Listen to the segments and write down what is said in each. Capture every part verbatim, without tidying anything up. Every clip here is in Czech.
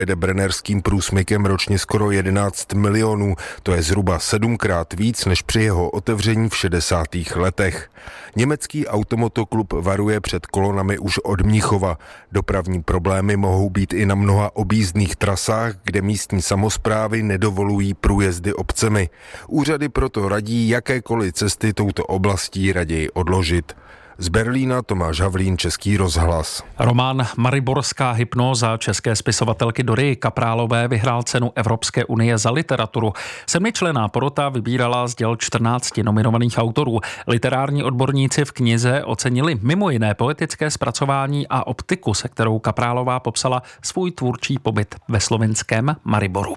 jede brennerským průsmykem ročně skoro jedenáct milionů, to je zhruba sedmkrát víc než při jeho otevření v šedesátých letech. Německý automotoklub varuje před kolonami už od Mnichova. Dopravní problémy mohou být i na mnoha objízdných trasách, kde místní samosprávy nedovolují průjezdy obcemi. Úřady proto radí jakékoliv cesty touto oblastí raději odložit. Z Berlína Tomáš Havlín, Český rozhlas. Román Mariborská hypnóza české spisovatelky Dory Kaprálové vyhrál cenu Evropské unie za literaturu. Sedmičlenná porota vybírala z děl čtrnácti nominovaných autorů. Literární odborníci v knize ocenili mimo jiné poetické zpracování a optiku, se kterou Kaprálová popsala svůj tvůrčí pobyt ve slovinském Mariboru.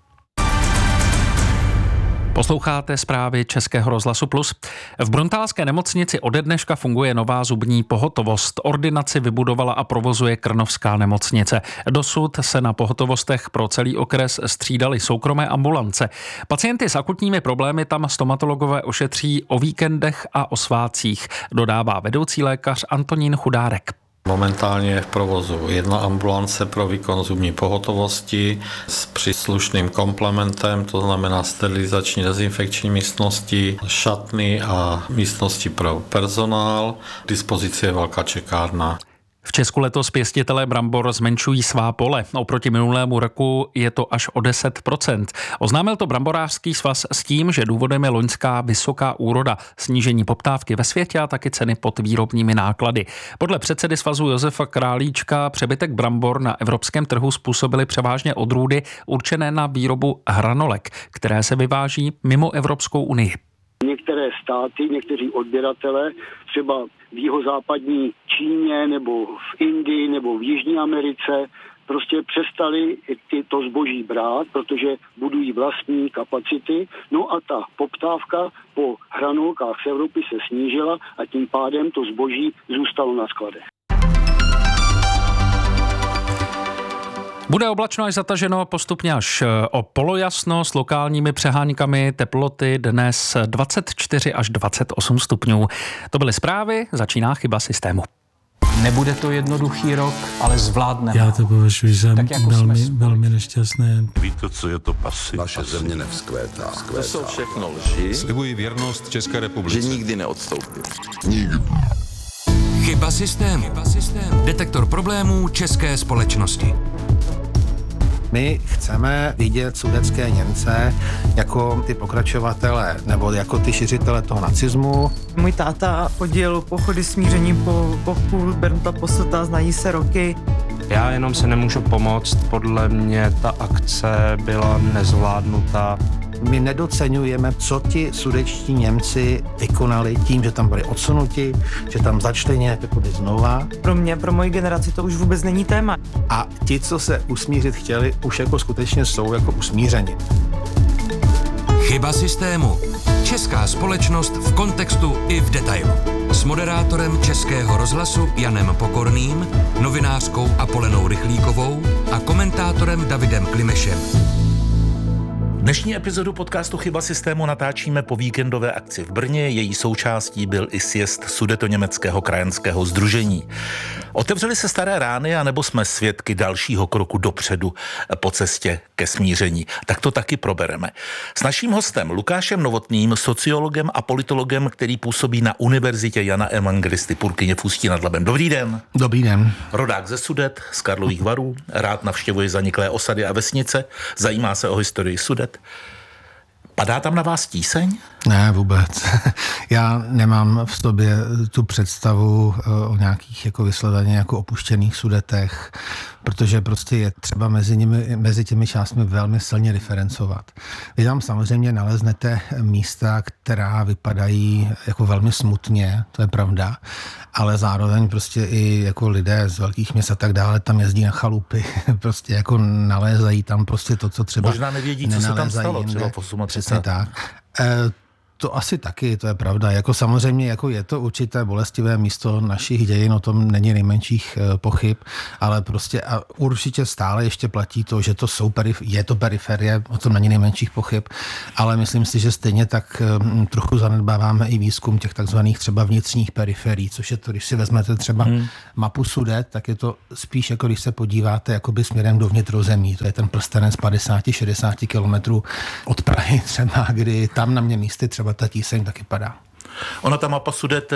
Posloucháte zprávy Českého rozhlasu Plus. V Bruntálské nemocnici ode dneška funguje nová zubní pohotovost. Ordinaci vybudovala a provozuje Krnovská nemocnice. Dosud se na pohotovostech pro celý okres střídaly soukromé ambulance. Pacienty s akutními problémy tam stomatologové ošetří o víkendech a o svátcích, dodává vedoucí lékař Antonín Chudárek. Momentálně je v provozu jedna ambulance pro výkon zubní pohotovosti s příslušným komplementem, to znamená sterilizační dezinfekční místnosti, šatny a místnosti pro personál. K dispozici je velká čekárna. V Česku letos pěstitelé brambor zmenšují svá pole. Oproti minulému roku je to až o deset procent. Oznámil to bramborářský svaz s tím, že důvodem je loňská vysoká úroda, snížení poptávky ve světě a taky ceny pod výrobními náklady. Podle předsedy svazu Josefa Králíčka přebytek brambor na evropském trhu způsobily převážně odrůdy určené na výrobu hranolek, které se vyváží mimo Evropskou unii. Některé státy, někteří odběratele, třeba v jihozápadní Číně nebo v Indii nebo v Jižní Americe, prostě přestali to zboží brát, protože budují vlastní kapacity. No a ta poptávka po hranolkách z Evropy se snížila a tím pádem to zboží zůstalo na skladech. Bude oblačno až zataženo, postupně až o polojasno s lokálními přeháňkami, teploty dnes dvacet čtyři až dvacet osm stupňů. To byly zprávy, začíná chyba systému. Nebude to jednoduchý rok, ale zvládneme. Já to považuji za jako velmi, velmi nešťastné. Víte, co je to pasy? Naše země nevzkvétá. To jsou všechno lži. Slibuji věrnost České republice. Že nikdy neodstoupím. Nikdy. Chyba systému. Detektor problémů české společnosti. My chceme vidět sudetské Němce jako ty pokračovatele nebo jako ty šiřitele toho nacismu. Můj táta chodil pochody smíření po boku Bernta Posselta, znají se roky. Já jenom se nemůžu pomoct, podle mě ta akce byla nezvládnutá. My nedoceňujeme, co ti sudetští Němci vykonali tím, že tam byli odsunuti, že tam začali nějak jakoby znova. Pro mě, pro moji generaci to už vůbec není téma. A ti, co se usmířit chtěli, už jako skutečně jsou jako usmířeni. Chyba systému. Česká společnost v kontextu i v detailu. S moderátorem Českého rozhlasu Janem Pokorným, novinářkou Apolenou Rychlíkovou a komentátorem Davidem Klimešem. Dnešní epizodu podcastu Chyba systému natáčíme po víkendové akci v Brně. Její součástí byl i sjezd Sudetoněmeckého krajanského sdružení. Otevřely se staré rány, anebo jsme svědky dalšího kroku dopředu po cestě ke smíření? Tak to taky probereme. S naším hostem Lukášem Novotným, sociologem a politologem, který působí na Univerzitě Jana Evangelisty Purkyně v Ústí nad Labem. Dobrý den. Dobrý den. Rodák ze Sudet, z Karlových Varů, rád navštěvuje zaniklé osady a vesnice, zajímá se o historii Sudet. Padá tam na vás tíseň? Ne, vůbec. Já nemám v sobě tu představu o nějakých jako vysloveně jako opuštěných Sudetech, protože prostě je třeba mezi nimi, mezi těmi částmi velmi silně diferencovat. Vy tam samozřejmě naleznete místa, která vypadají jako velmi smutně, to je pravda, ale zároveň prostě i jako lidé z velkých měst a tak dále tam jezdí na chalupy, prostě jako nalézají tam prostě to, co třeba možná nevědí, co se tam stalo, třeba v třicátých. Přesně tak. E, to asi taky, to je pravda. Jako samozřejmě jako je to určité bolestivé místo našich dějin, o tom není nejmenších pochyb, ale prostě a určitě stále ještě platí to, že to jsou perif- je to periferie, o tom není nejmenších pochyb, ale myslím si, že stejně tak trochu zanedbáváme i výzkum těch takzvaných třeba vnitřních periferií, což je to, když si vezmete třeba hmm. mapu Sudet, tak je to spíš jako když se podíváte jakoby směrem do vnitrozemí, to je ten prstenec padesát až šedesát kilometrů od Prahy třeba, kdy tam na mě místy třeba ta tíseň taky padá. Ona ta mapa Sudet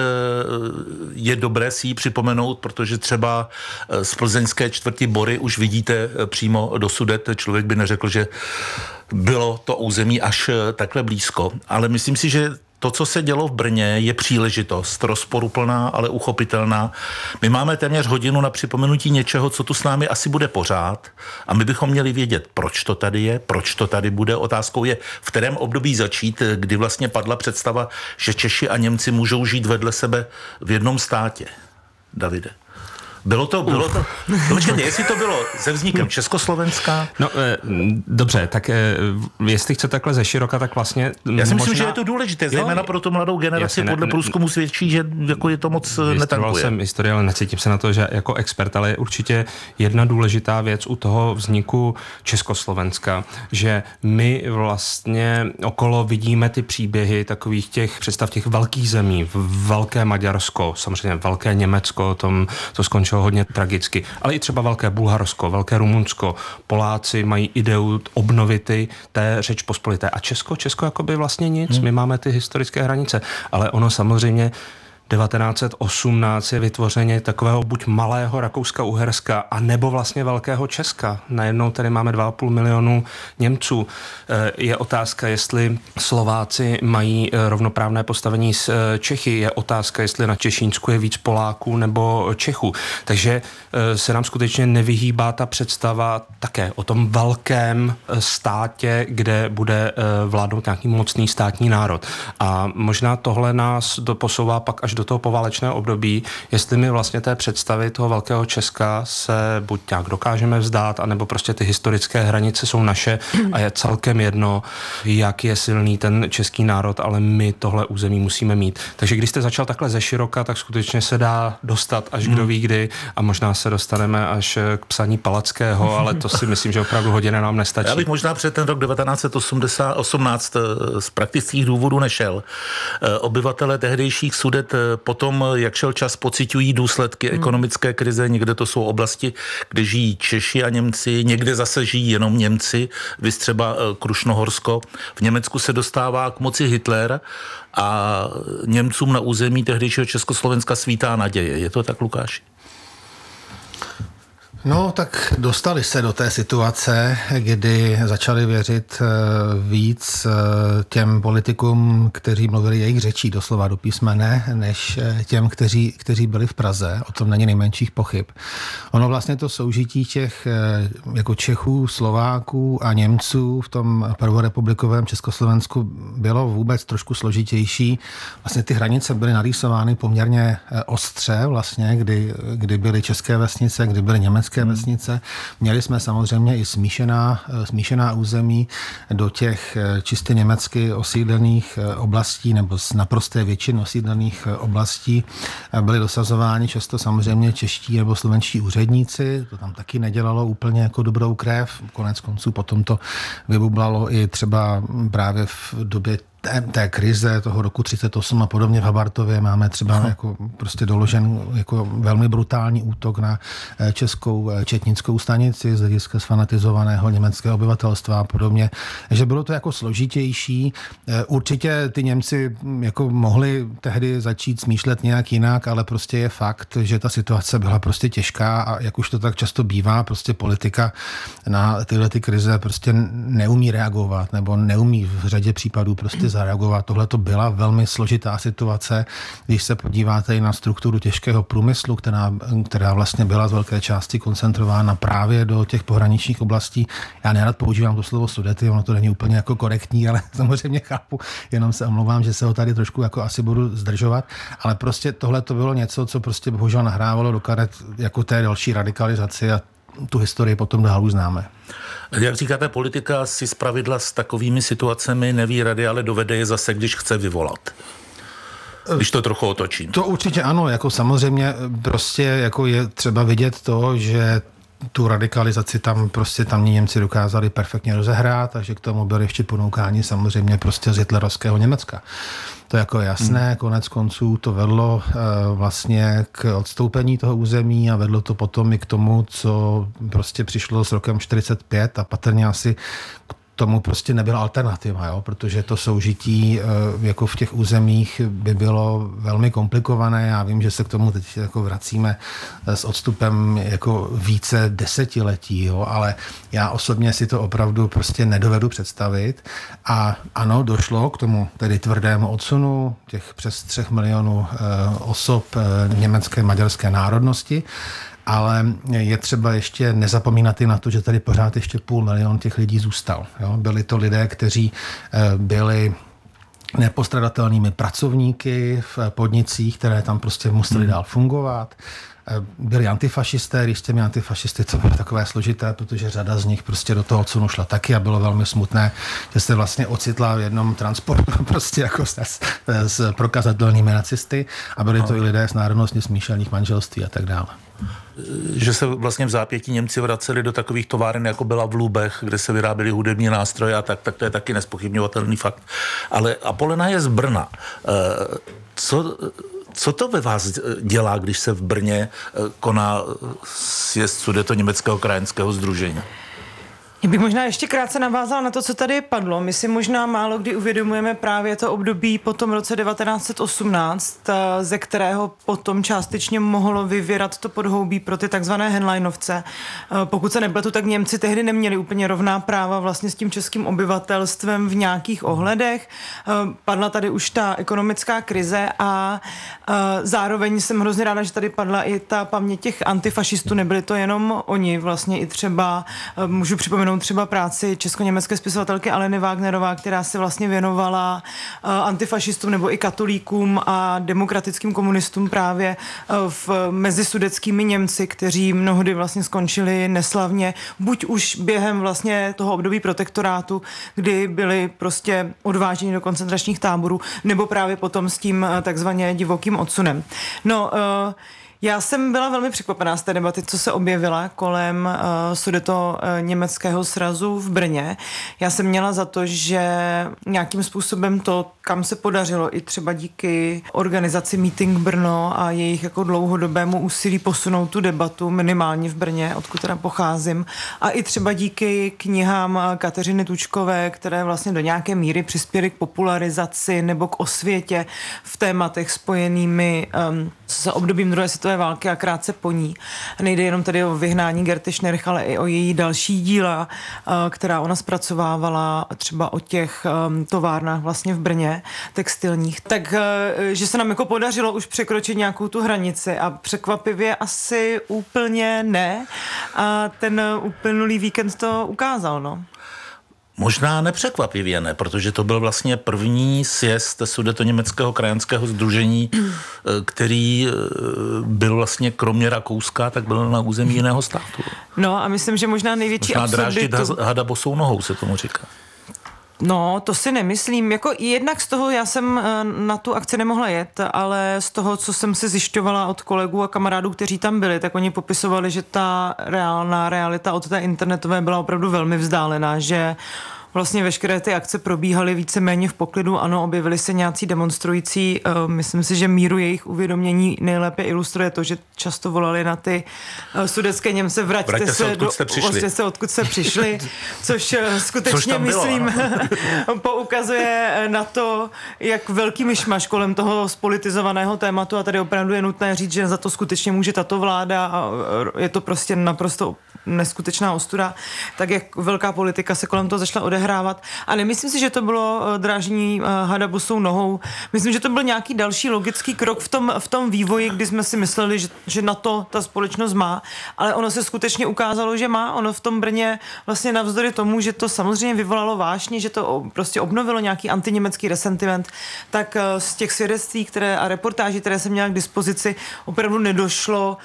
je dobré si ji připomenout, protože třeba z plzeňské čtvrti Bory už vidíte přímo do Sudet. Člověk by neřekl, že bylo to území až takhle blízko. Ale myslím si, že to, co se dělo v Brně, je příležitost, rozporuplná, ale uchopitelná. My máme téměř hodinu na připomenutí něčeho, co tu s námi asi bude pořád a my bychom měli vědět, proč to tady je, proč to tady bude. Otázkou je, v kterém období začít, kdy vlastně padla představa, že Češi a Němci můžou žít vedle sebe v jednom státě. Davide. Bylo to, bylo to, počkejte, jestli to bylo se vznikem Československa? No, e, dobře, tak e, jestli chce takhle ze široka, tak vlastně Já si myslím, možná... že je to důležité, zejména pro tu mladou generaci, ne, podle průzkumu svědčí, že jako je to moc netankuje. jsem historii, ale necítím se na to, že jako expert, ale je určitě jedna důležitá věc u toho vzniku Československa, že my vlastně okolo vidíme ty příběhy takových těch, představ těch velkých zemí, velké Maďarsko, samozřejmě velké Německo, tom to skončilo hodně tragicky, ale i třeba velké Bulharsko, velké Rumunsko. Poláci mají ideu obnovity té Řeč Pospolité. A Česko, Česko jakoby vlastně nic. Hmm. My máme ty historické hranice, ale ono samozřejmě devatenáct set osmnáct je vytvoření takového buď malého Rakouska-Uherska, a nebo vlastně velkého Česka. Najednou tady máme dva a půl milionu Němců. Je otázka, jestli Slováci mají rovnoprávné postavení s Čechy. Je otázka, jestli na Češínsku je víc Poláků nebo Čechů. Takže se nám skutečně nevyhýbá ta představa také o tom velkém státě, kde bude vládnout nějaký mocný státní národ. A možná tohle nás posouvá pak až do toho poválečného období, jestli my vlastně té představy toho velkého Česka se buď nějak dokážeme vzdát, anebo prostě ty historické hranice jsou naše a je celkem jedno, jak je silný ten český národ, ale my tohle území musíme mít. Takže když jste začal takhle ze široka, tak skutečně se dá dostat až kdo ví kdy a možná se dostaneme až k psaní Palackého, ale to si myslím, že opravdu hodina nám nestačí. Já bych možná před ten rok devatenáct set osmnáct z praktických důvodů nešel. Obyvatele tehdejších Sudet potom, jak šel čas, pociťují důsledky ekonomické krize. Někde to jsou oblasti, kde žijí Češi a Němci, někde zase žijí jenom Němci, viz třeba Krušnohorsko. V Německu se dostává k moci Hitler a Němcům na území tehdejšího Československa svítá naděje. Je to tak, Lukáši? No, tak dostali se do té situace, kdy začali věřit víc těm politikům, kteří mluvili jejich řečí doslova do písmene, než těm, kteří, kteří byli v Praze. O tom není nejmenších pochyb. Ono vlastně to soužití těch jako Čechů, Slováků a Němců v tom prvorepublikovém Československu bylo vůbec trošku složitější. Vlastně ty hranice byly narýsovány poměrně ostře, vlastně, kdy, kdy byly české vesnice, kdy byly německé vesnice. Měli jsme samozřejmě i smíšená, smíšená území do těch čistě německy osídlených oblastí nebo z naprosté většiny osídlených oblastí byli dosazováni často samozřejmě čeští nebo slovenští úředníci. To tam taky nedělalo úplně jako dobrou krev. Konec konců potom to vybublalo i třeba právě v době té, té krize toho roku třicet osm a podobně v Habartově máme třeba jako prostě doložen jako velmi brutální útok na českou četnickou stanici z hlediska sfanatizovaného německého obyvatelstva a podobně. Že bylo to jako složitější. Určitě ty Němci jako mohli tehdy začít smýšlet nějak jinak, ale prostě je fakt, že ta situace byla prostě těžká a jak už to tak často bývá, prostě politika na tyhle ty krize prostě neumí reagovat nebo neumí v řadě případů prostě zareagovat. Tohle to byla velmi složitá situace, když se podíváte i na strukturu těžkého průmyslu, která, která vlastně byla z velké části koncentrována právě do těch pohraničních oblastí. Já nerad používám to slovo Sudety, ono to není úplně jako korektní, ale samozřejmě chápu, jenom se omlouvám, že se ho tady trošku jako asi budu zdržovat, ale prostě tohle to bylo něco, co prostě bohužel nahrávalo do karet jako té další radikalizaci a tu historii potom dál už známe. Jak říkáte, politika si zpravidla s takovými situacemi neví rady, ale dovede je zase, když chce vyvolat. Když to trochu otočím. To určitě ano, jako samozřejmě prostě jako je třeba vidět to, že tu radikalizaci tam prostě tamní Němci dokázali perfektně rozehrát, takže k tomu byli ještě ponoukáni samozřejmě prostě z hitlerovského Německa. To je jako jasné, hmm. konec konců to vedlo e, vlastně k odstoupení toho území a vedlo to potom i k tomu, co prostě přišlo s rokem čtyřicet pět a patrně asi k tomu prostě nebyla alternativa, jo? Protože to soužití jako v těch územích by bylo velmi komplikované. Já vím, že se k tomu teď jako vracíme s odstupem jako více desetiletí, jo? Ale já osobně si to opravdu prostě nedovedu představit. A ano, došlo k tomu tedy tvrdému odsunu těch přes třech milionů osob německé, maďarské národnosti. Ale je třeba ještě nezapomínat i na to, že tady pořád ještě půl milion těch lidí zůstal. Jo? Byli to lidé, kteří byli nepostradatelnými pracovníky v podnicích, které tam prostě museli dál fungovat. Byli antifašisté, když s těmi antifašisty to bylo takové složité, protože řada z nich prostě do toho odsunu šla taky a bylo velmi smutné, že se vlastně ocitla v jednom transportu prostě jako s, s prokazatelnými nacisty a byli to i lidé z národnostně smíšených manželství a tak dále. Že se vlastně v zápětí Němci vraceli do takových továren, jako byla v Lubech, kde se vyráběly hudební nástroje a tak, tak to je taky nespochybňovatelný fakt. Ale Apolena je z Brna. Co, co to ve vás dělá, když se v Brně koná sjezd Sudetoněmeckého krajanského sdružení? Já bych možná ještě krátce navázala na to, co tady padlo. My si možná málo kdy uvědomujeme právě to období po tom roce devatenáct set osmnáct, ze kterého potom částečně mohlo vyvěrat to podhoubí pro ty takzvané Henleinovce. Pokud se nepletu, tak Němci tehdy neměli úplně rovná práva vlastně s tím českým obyvatelstvem v nějakých ohledech. Padla tady už ta ekonomická krize a zároveň jsem hrozně ráda, že tady padla i ta paměť těch antifašistů. Nebyli to jenom oni, vlastně i třeba, můžu připomenout, třeba práci česko-německé spisovatelky Aleny Wagnerová, která se vlastně věnovala uh, antifašistům nebo i katolíkům a demokratickým komunistům právě uh, v, mezi sudetskými Němci, kteří mnohdy vlastně skončili neslavně, buď už během vlastně toho období protektorátu, kdy byli prostě odváženi do koncentračních táborů, nebo právě potom s tím uh, takzvaně divokým odsunem. No, uh, Já jsem byla velmi překvapená z té debaty, co se objevila kolem uh, Sudeto uh, německého srazu v Brně. Já jsem měla za to, že nějakým způsobem to, kam se podařilo i třeba díky organizaci Meeting Brno a jejich jako dlouhodobému úsilí posunout tu debatu minimálně v Brně, odkud teda pocházím, a i třeba díky knihám Kateřiny Tučkové, které vlastně do nějaké míry přispěly k popularizaci nebo k osvětě v tématech spojenými um, s obdobím druhé světové války a krátce po ní. Nejde jenom tedy o vyhnání Gerty Schnerch, ale i o její další díla, která ona zpracovávala třeba o těch továrnách vlastně v Brně, textilních. Tak, že se nám jako podařilo už překročit nějakou tu hranici a překvapivě asi úplně ne. A ten uplynulý víkend to ukázal, no. Možná nepřekvapivě ne, protože to byl vlastně první sjezd Sudetoněmeckého krajanského sdružení, který byl vlastně kromě Rakouska, tak byl na území jiného státu. No a myslím, že možná největší možná absurditu... dráždit hada bosou nohou, se tomu říká. No, to si nemyslím. Jako jednak z toho já jsem na tu akci nemohla jet, ale z toho, co jsem si zjišťovala od kolegů a kamarádů, kteří tam byli, tak oni popisovali, že ta reálná realita od té internetové byla opravdu velmi vzdálená, že vlastně veškeré ty akce probíhaly víceméně v poklidu. Ano, objevili se nějací demonstrující. Myslím si, že míru jejich uvědomění nejlépe ilustruje to, že často volali na ty sudetské Němce, vraťte, vraťte se, odkud, do, jste vlastně se, odkud jste přišli, což skutečně, což myslím, poukazuje na to, jak velký myšmaš kolem toho spolitizovaného tématu, a tady opravdu je nutné říct, že za to skutečně může tato vláda a je to prostě naprosto neskutečná ostuda, tak jak velká politika se kolem toho začala odehrávat. A nemyslím si, že to bylo drážení hada bosou nohou. Myslím, že to byl nějaký další logický krok v tom, v tom vývoji, kdy jsme si mysleli, že, že na to ta společnost má, ale ono se skutečně ukázalo, že má. Ono v tom Brně vlastně navzdory tomu, že to samozřejmě vyvolalo vášně, že to prostě obnovilo nějaký antiněmecký resentiment, tak z těch svědectví které, a reportáží, které jsem měla k dispozici, opravdu nedošlo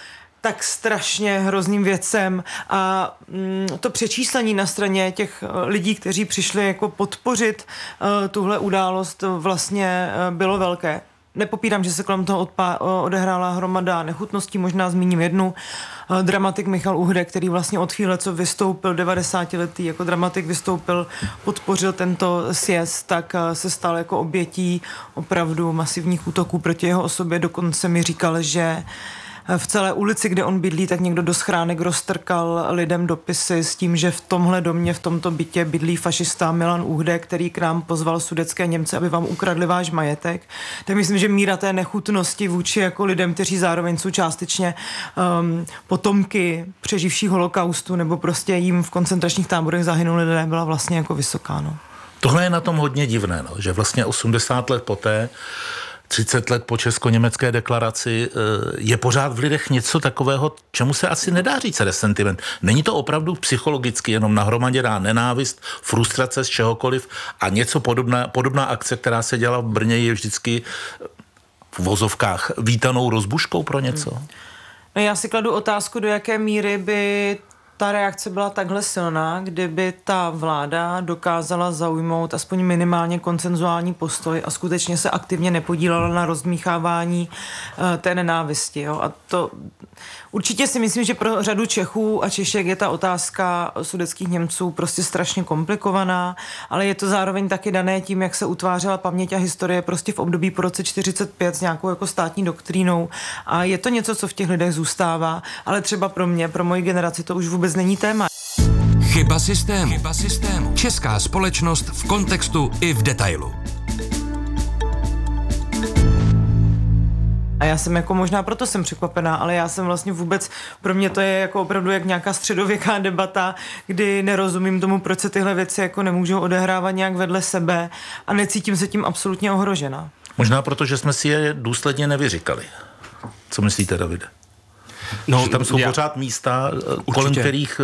tak strašně hrozným věcem a mm, to přečíslení na straně těch lidí, kteří přišli jako podpořit uh, tuhle událost, vlastně uh, bylo velké. Nepopírám, že se kolem toho odpá, odehrála hromada nechutností, možná zmíním jednu. Dramatik Michal Uhde, který vlastně od chvíle, co vystoupil, devadesátiletý jako dramatik vystoupil, podpořil tento sjezd, tak se stal jako obětí opravdu masivních útoků proti jeho osobě. Dokonce mi říkal, že v celé ulici, kde on bydlí, tak někdo do schránek roztrkal lidem dopisy s tím, že v tomhle domě, v tomto bytě bydlí fašista Milan Uhde, který k nám pozval sudetské Němce, aby vám ukradli váš majetek. Tak myslím, že míra té nechutnosti vůči jako lidem, kteří zároveň jsou částečně um, potomky přeživších holokaustu nebo prostě jim v koncentračních táborech zahynuli lidé, byla vlastně jako vysoká. No. Tohle je na tom hodně divné, no, že vlastně osmdesát let poté, třicet let po česko-německé deklaraci, je pořád v lidech něco takového, čemu se asi nedá říct resentiment. Není to opravdu psychologicky jenom nahromaděná nenávist, frustrace z čehokoliv a něco podobná, podobná akce, která se dělala v Brně, je vždycky v vozovkách vítanou rozbuškou pro něco? No já si kladu otázku, do jaké míry by ta reakce byla takhle silná, kdyby ta vláda dokázala zaujmout aspoň minimálně konsenzuální postoj a skutečně se aktivně nepodílela na rozdmíchávání uh, té nenávisti. Jo? A to určitě si myslím, že pro řadu Čechů a Češek je ta otázka sudetských Němců prostě strašně komplikovaná, ale je to zároveň taky dané tím, jak se utvářela paměť a historie prostě v období po roce čtyřicet pět s nějakou jako státní doktrínou a je to něco, co v těch lidech zůstává, ale třeba pro mě, pro moji generaci to už vůbec není téma. Chyba systému. Chyba systému. Česká společnost v kontextu i v detailu. A já jsem jako možná proto jsem překvapená, ale já jsem vlastně vůbec, pro mě to je jako opravdu jak nějaká středověká debata, kdy nerozumím tomu, proč se tyhle věci jako nemůžou odehrávat nějak vedle sebe a necítím se tím absolutně ohrožena. Možná proto, že jsme si je důsledně nevyříkali. Co myslíte, Davide? No, že tam jsou já... pořád místa, Určitě. kolem kterých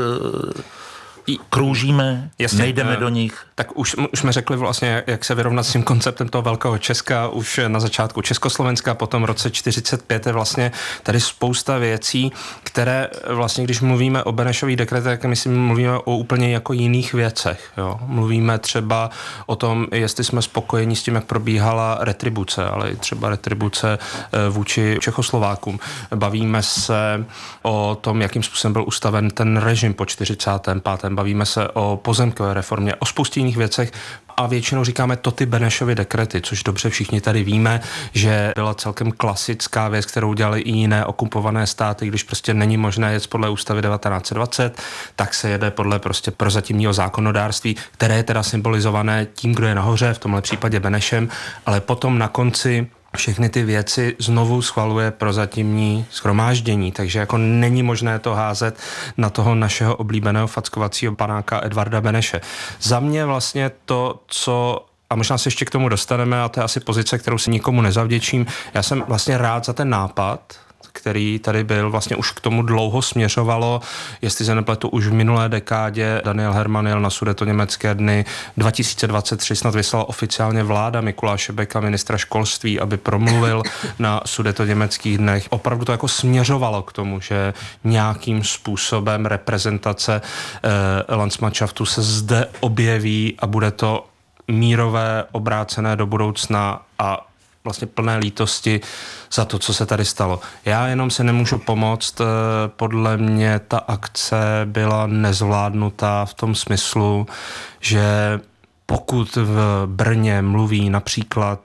kroužíme, Jasně, nejdeme uh, do nich. Tak už, už jsme řekli vlastně, jak se vyrovnat s tím konceptem toho velkého Česka už na začátku Československa, potom v roce čtyřicet pět je vlastně tady spousta věcí, které vlastně, když mluvíme o Benešových dekretech, tak myslím, mluvíme o úplně jako jiných věcech. Jo? Mluvíme třeba o tom, jestli jsme spokojeni s tím, jak probíhala retribuce, ale i třeba retribuce vůči Čechoslovákům. Bavíme se o tom, jakým způsobem byl ustaven ten režim po čtyřicátém pátém Bavíme se o pozemkové reformě, o spoustě jiných věcech a většinou říkáme to ty Benešovy dekrety, což dobře všichni tady víme, že byla celkem klasická věc, kterou dělali i jiné okupované státy, když prostě není možné jet podle ústavy devatenáct set dvacet, tak se jede podle prostě prozatímního zákonodárství, které je teda symbolizované tím, kdo je nahoře, v tomhle případě Benešem, ale potom na konci všechny ty věci znovu schvaluje prozatímní shromáždění, takže jako není možné to házet na toho našeho oblíbeného fackovacího panáka Edvarda Beneše. Za mě vlastně to, co a možná se ještě k tomu dostaneme, a to je asi pozice, kterou si nikomu nezavděčím. Já jsem vlastně rád za ten nápad, který tady byl, vlastně už k tomu dlouho směřovalo, jestli se nepletu, už v minulé dekádě Daniel Herman jel na Sudetoněmecké dny dva tisíce dvacet tři, snad vyslala oficiálně vláda Mikuláše Beka, ministra školství, aby promluvil na Sudetoněmeckých dnech. Opravdu to jako směřovalo k tomu, že nějakým způsobem reprezentace eh, Landsmannschaftu se zde objeví a bude to mírové, obrácené do budoucna a vlastně plné lítosti za to, co se tady stalo. Já jenom se nemůžu pomoct, podle mě ta akce byla nezvládnutá v tom smyslu, že pokud v Brně mluví například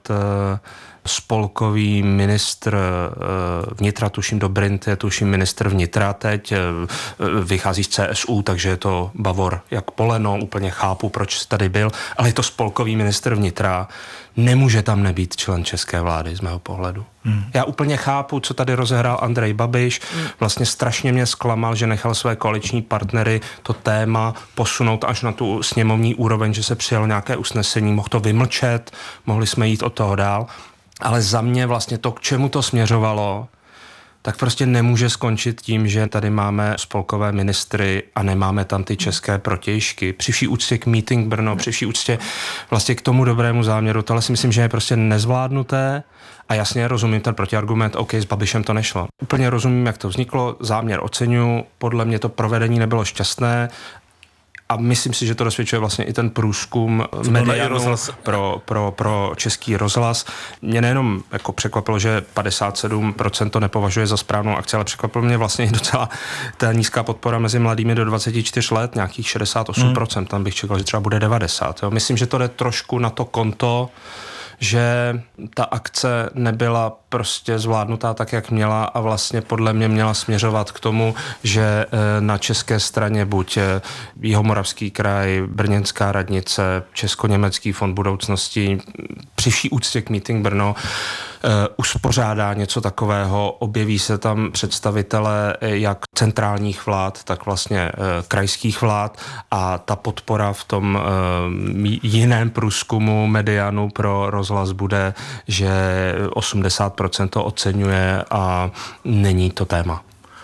spolkový ministr vnitra, tuším Dobrindt, je tuším ministr vnitra teď, vychází z C S U, takže je to Bavor jak poleno, úplně chápu, proč tady byl, ale je to spolkový ministr vnitra, nemůže tam nebýt člen české vlády z mého pohledu. Hmm. Já úplně chápu, co tady rozehrál Andrej Babiš, hmm. vlastně strašně mě zklamal, že nechal své koaliční partnery to téma posunout až na tu sněmovní úroveň, že se přijalo nějaké usnesení, mohl to vymlčet, mohli jsme jít od toho dál. Ale za mě vlastně to, k čemu to směřovalo, tak prostě nemůže skončit tím, že tady máme spolkové ministry a nemáme tam ty české protějšky. Při vší úctě k Meeting Brno, při vší úctě vlastně k tomu dobrému záměru, tohle si myslím, že je prostě nezvládnuté. A jasně rozumím ten protiargument, OK, s Babišem to nešlo. Úplně rozumím, jak to vzniklo, záměr oceňuji, podle mě to provedení nebylo šťastné a myslím si, že to dosvědčuje vlastně i ten průzkum medianu pro, pro, pro Český rozhlas. Mě nejenom jako překvapilo, že padesát sedm procent to nepovažuje za správnou akci, ale překvapilo mě vlastně i docela ta nízká podpora mezi mladými do dvacet čtyři let, nějakých šedesát osm procent, hmm. tam bych čekal, že třeba bude devadesát. Jo. Myslím, že to jde trošku na to konto, že ta akce nebyla prostě zvládnutá tak, jak měla a vlastně podle mě měla směřovat k tomu, že na české straně buď Jihomoravský kraj, Brněnská radnice, Česko-německý fond budoucnosti, při vší úctě k Meeting Brno, uspořádá něco takového, objeví se tam představitelé jak centrálních vlád, tak vlastně krajských vlád a ta podpora v tom jiném průzkumu medianu pro rozhlas bude, že osmdesát procent to oceňuje a není to téma.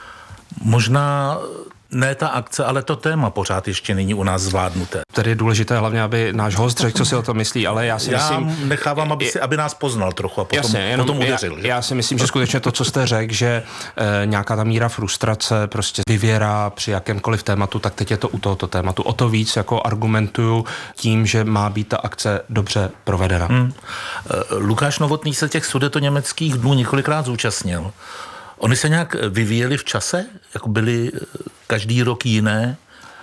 Možná ne ta akce, ale to téma pořád ještě není u nás zvládnuté. Tady je důležité hlavně, aby náš host řekl, co si o tom myslí, ale já si já myslím... nechávám, aby, si, aby nás poznal trochu a potom, jasně, jenom, potom uvěřil. Já, já si myslím, že skutečně to, co jste řekl, že e, nějaká ta míra frustrace prostě vyvěrá při jakémkoliv tématu, tak teď je to u tohoto tématu. O to víc jako argumentuju tím, že má být ta akce dobře provedena. Hmm. E, Lukáš Novotný se těch sudetoněmeckých dnů několikrát zúčastnil. Oni se nějak vyvíjeli v čase? Jako byli každý rok jiné?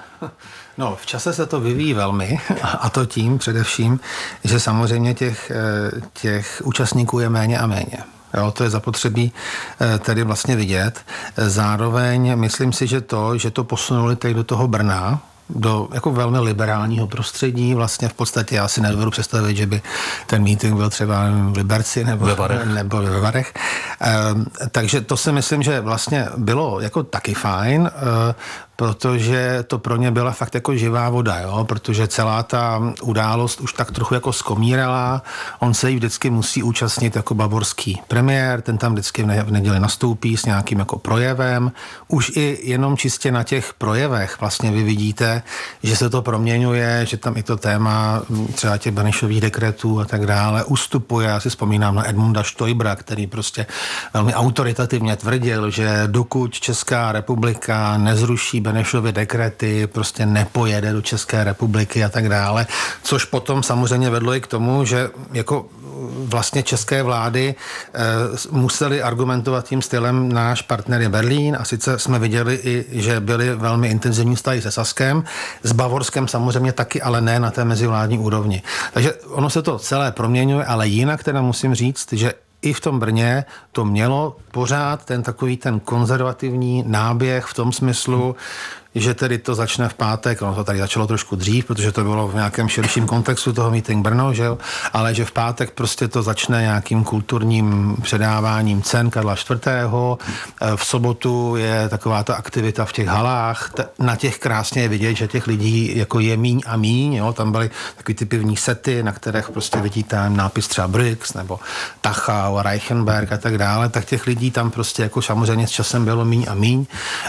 No, v čase se to vyvíjí velmi a to tím především, že samozřejmě těch, těch účastníků je méně a méně. Jo, to je zapotřebí tedy vlastně vidět. Zároveň myslím si, že to, že to posunuli teď do toho Brna, do jako velmi liberálního prostředí. Vlastně v podstatě já si nedovedu představit, že by ten meeting byl třeba v Liberci nebo ve Varech. Nebo ve Varech. E, takže to si myslím, že vlastně bylo jako taky fajn, e, protože to pro ně byla fakt jako živá voda, jo? Protože celá ta událost už tak trochu jako skomírala. On se jí vždycky musí účastnit jako bavorský premiér, ten tam vždycky v neděli nastoupí s nějakým jako projevem. Už i jenom čistě na těch projevech vlastně vy vidíte, že se to proměňuje, že tam i to téma třeba těch Benešových dekretů a tak dále ustupuje. Já si vzpomínám na Edmunda Stoibera, který prostě velmi autoritativně tvrdil, že dokud Česká republika nezruší Benešovy dekrety, prostě nepojede do České republiky a tak dále, což potom samozřejmě vedlo i k tomu, že jako vlastně české vlády e, museli argumentovat tím stylem náš partner je Berlín a sice jsme viděli i, že byly velmi intenzivní vztahy se Saskem, s Bavorskem samozřejmě taky, ale ne na té mezivládní úrovni. Takže ono se to celé proměňuje, ale jinak teda musím říct, že i v tom Brně to mělo pořád ten takový ten konzervativní náběh v tom smyslu, že tedy to začne v pátek, ono to tady začalo trošku dřív, protože to bylo v nějakém širším kontextu toho Meeting Brno, že jo? Ale že v pátek prostě to začne nějakým kulturním předáváním cen Karla čtvrtého. V sobotu je taková ta aktivita v těch halách, na těch krásně je vidět, že těch lidí jako je míň a míň, jo? Tam byly takový ty pivní sety, na kterých prostě vidíte nápis třeba Brix nebo Tachau, Reichenberg a tak dále, tak těch lidí tam prostě jako samozřejmě s časem bylo míň a míň.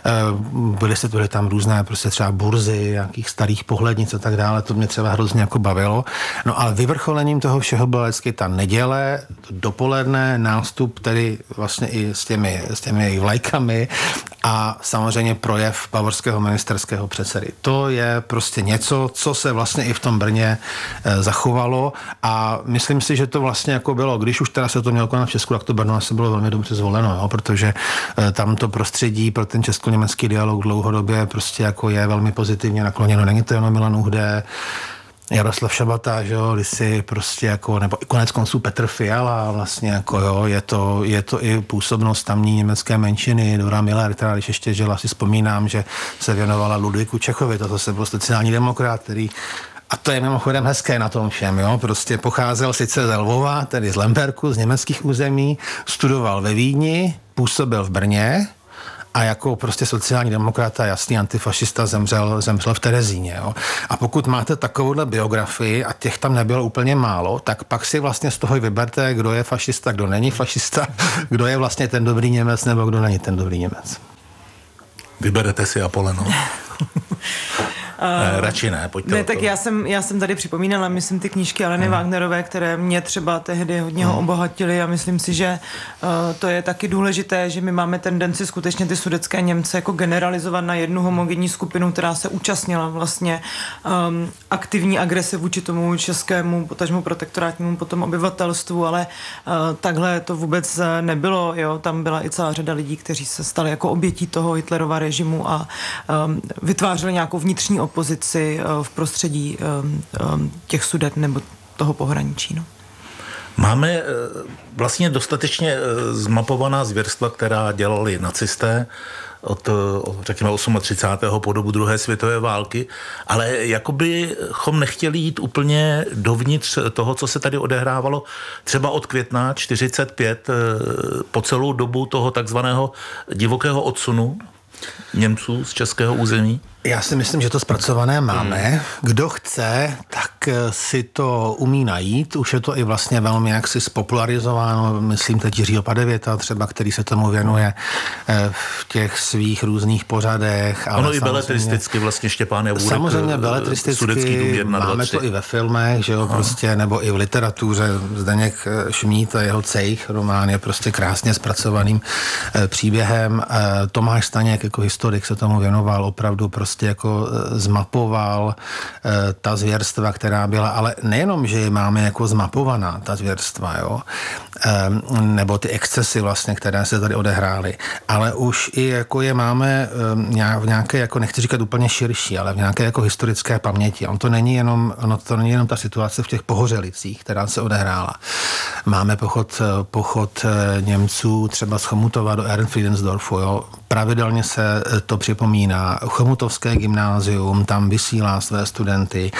Byly se byly tam různé prostě třeba burzy, nějakých starých pohlednic a tak dále, to mě třeba hrozně jako bavilo. No ale vyvrcholením toho všeho byla vždycky ta neděle, to dopoledne, nástup tedy vlastně i s těmi, s těmi vlajkami a samozřejmě projev bavorského ministerského předsedy. To je prostě něco, co se vlastně i v tom Brně e, zachovalo a myslím si, že to vlastně jako bylo, když už teda se to mělo konat v Česku, tak to Brno asi bylo velmi dobře zvoleno, jo, protože e, tam to prostředí pro ten česko-německý dialog dlouhodobě prostě jako je velmi pozitivně nakloněno. Není to jenom Milan Uhde, Jaroslav Šabata, že jo, si prostě jako, nebo konec konců Petr Fiala vlastně jako jo, je to, je to i působnost tamní německé menšiny, Dora Miller, která když ještě žila, si vzpomínám, že se věnovala Ludvíku Čechovi, to zase byl sociální demokrat, který a to je mimochodem hezké na tom všem, jo, prostě pocházel sice z Lvova, tedy z Lemberku, z německých území, studoval ve Vídni, působil v Brně, a jako prostě sociální demokrata, jasný antifašista zemřel, zemřel v Terezíně. Jo. A pokud máte takovouhle biografii a těch tam nebylo úplně málo, tak pak si vlastně z toho i vyberte, kdo je fašista, kdo není fašista, kdo je vlastně ten dobrý Němec nebo kdo není ten dobrý Němec. Vyberete si Apoleno. Uh, radši ne, pojďte. Ne, tak já jsem, já jsem tady připomínala, myslím, ty knížky Aleny hmm. Wagnerové, které mě třeba tehdy hodně hmm. obohatily a myslím si, že uh, to je taky důležité, že my máme tendenci skutečně ty sudetské Němce jako generalizovat na jednu homogenní skupinu, která se účastnila vlastně um, aktivní agrese vůči tomu českému, potažmu protektorátnímu potom obyvatelstvu, ale uh, takhle to vůbec nebylo, jo, tam byla i celá řada lidí, kteří se stali jako obětí toho Hitlerova režimu a um, vytvářeli nějakou vnitřní opozici v prostředí těch Sudet nebo toho pohraničí. No. Máme vlastně dostatečně zmapovaná zvěrstva, která dělali nacisté od, řekněme, třicátého osmého po dobu druhé světové války, ale jakobychom nechtěli jít úplně dovnitř toho, co se tady odehrávalo třeba od května čtyřicet pět po celou dobu toho takzvaného divokého odsunu Němců z českého území? Já si myslím, že to zpracované máme. Kdo chce, tak si to umí najít. Už je to i vlastně velmi jaksi spopularizováno. Myslím teď Jiřího Padevěta třeba, který se tomu věnuje v těch svých různých pořadech. Ale ono i beletristicky vlastně Štěpán Javůrek. Samozřejmě beletristicky, máme to i ve filmech, že jo, prostě, nebo i v literatuře. Zdeněk Šmíd a jeho Cejch román je prostě krásně zpracovaným příběhem. Tomáš Staněk jako historik se tomu věnoval opravdu prostě jako zmapoval e, ta zvěrstva, která byla, ale nejenom, že je máme jako zmapovaná, ta zvěrstva, jo, e, nebo ty excesy vlastně, které se tady odehrály, ale už i jako je máme e, v nějaké, jako nechci říkat úplně širší, ale v nějaké jako historické paměti. On to není jenom, ono to není jenom ta situace v těch Pohořelicích, která se odehrála. Máme pochod, pochod Němců třeba z Chomutova do Ehrenfriedensdorfu, jo. Pravidelně se to připomíná. Chomutovské gymnázium tam vysílá své studenty,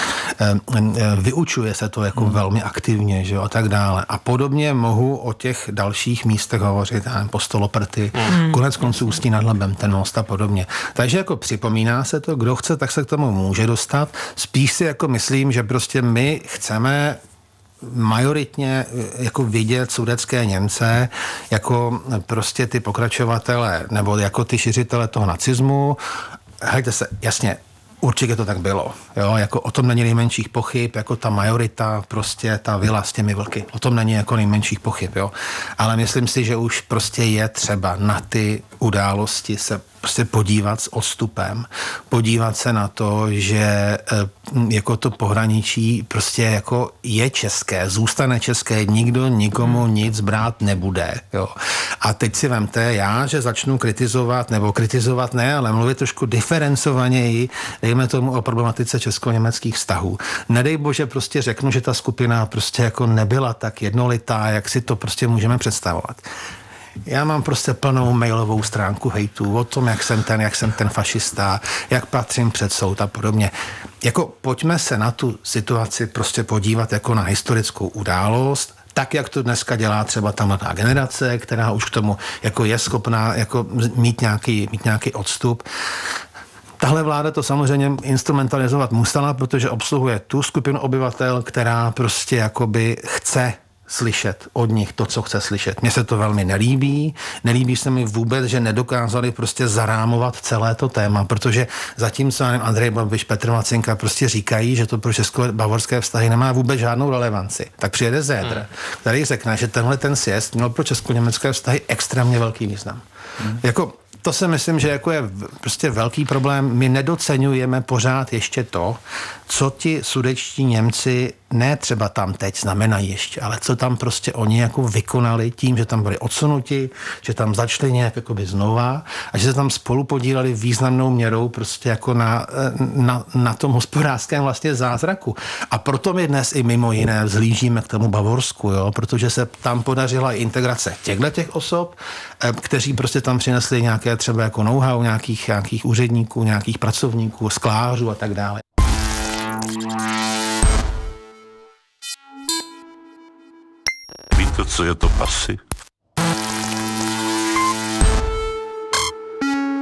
vyučuje se to jako hmm. velmi aktivně, že jo, a tak dále. A podobně mohu o těch dalších místech hovořit, Postoloprty, hmm. konec konců Ústí nad Labem, ten most a podobně. Takže jako připomíná se to, kdo chce, tak se k tomu může dostat. Spíš si jako myslím, že prostě my chceme majoritně jako vidět sudetské Němce jako prostě ty pokračovatele nebo jako ty šiřitele toho nacismu. Hejte se, jasně, určitě to tak bylo. Jo? Jako o tom není nejmenších pochyb, jako ta majorita, prostě ta vila s těmi vlky. O tom není jako nejmenších pochyb. Jo? Ale myslím si, že už prostě je třeba na ty události se prostě podívat s odstupem, podívat se na to, že jako to pohraničí prostě jako je české, zůstane české, nikdo nikomu nic brát nebude. Jo. A teď si vemte, já, že začnu kritizovat, nebo kritizovat ne, ale mluvit trošku diferencovaněji, dejme tomu o problematice česko-německých vztahů. Nedej bože prostě řeknu, že ta skupina prostě jako nebyla tak jednolitá, jak si to prostě můžeme představovat. Já mám prostě plnou mailovou stránku hejtů o tom, jak jsem ten, jak jsem ten fašista, jak patřím před soud a podobně. Jako pojďme se na tu situaci prostě podívat jako na historickou událost, tak, jak to dneska dělá třeba ta mladá generace, která už k tomu jako je schopná jako mít nějaký, mít nějaký odstup. Tahle vláda to samozřejmě instrumentalizovat musela, protože obsluhuje tu skupinu obyvatel, která prostě jakoby chce slyšet od nich to, co chce slyšet. Mně se to velmi nelíbí. Nelíbí se mi vůbec, že nedokázali prostě zarámovat celé to téma, protože zatímco Andrej Babiš, Petr Macinka prostě říkají, že to pro česko-bavorské vztahy nemá vůbec žádnou relevanci. Tak přijede Zédr, hmm. který řekne, že tenhle ten sjezd měl pro česko-německé vztahy extrémně velký význam. Hmm. Jako to si myslím, že jako je prostě velký problém. My nedoceňujeme pořád ještě to, co ti sudetští Němci ne třeba tam teď znamenají ještě, ale co tam prostě oni jako vykonali tím, že tam byli odsunuti, že tam začali nějak jakoby znova a že se tam spolu podíleli významnou měrou prostě jako na, na, na tom hospodářském vlastně zázraku. A proto my dnes i mimo jiné vzhlížíme k tomu Bavorsku, jo, protože se tam podařila integrace těchto těch osob, kteří prostě tam přinesli nějaké třeba jako know-how nějakých, nějakých úředníků, nějakých pracovníků, sklářů a tak dále. Víte, co je to pasy?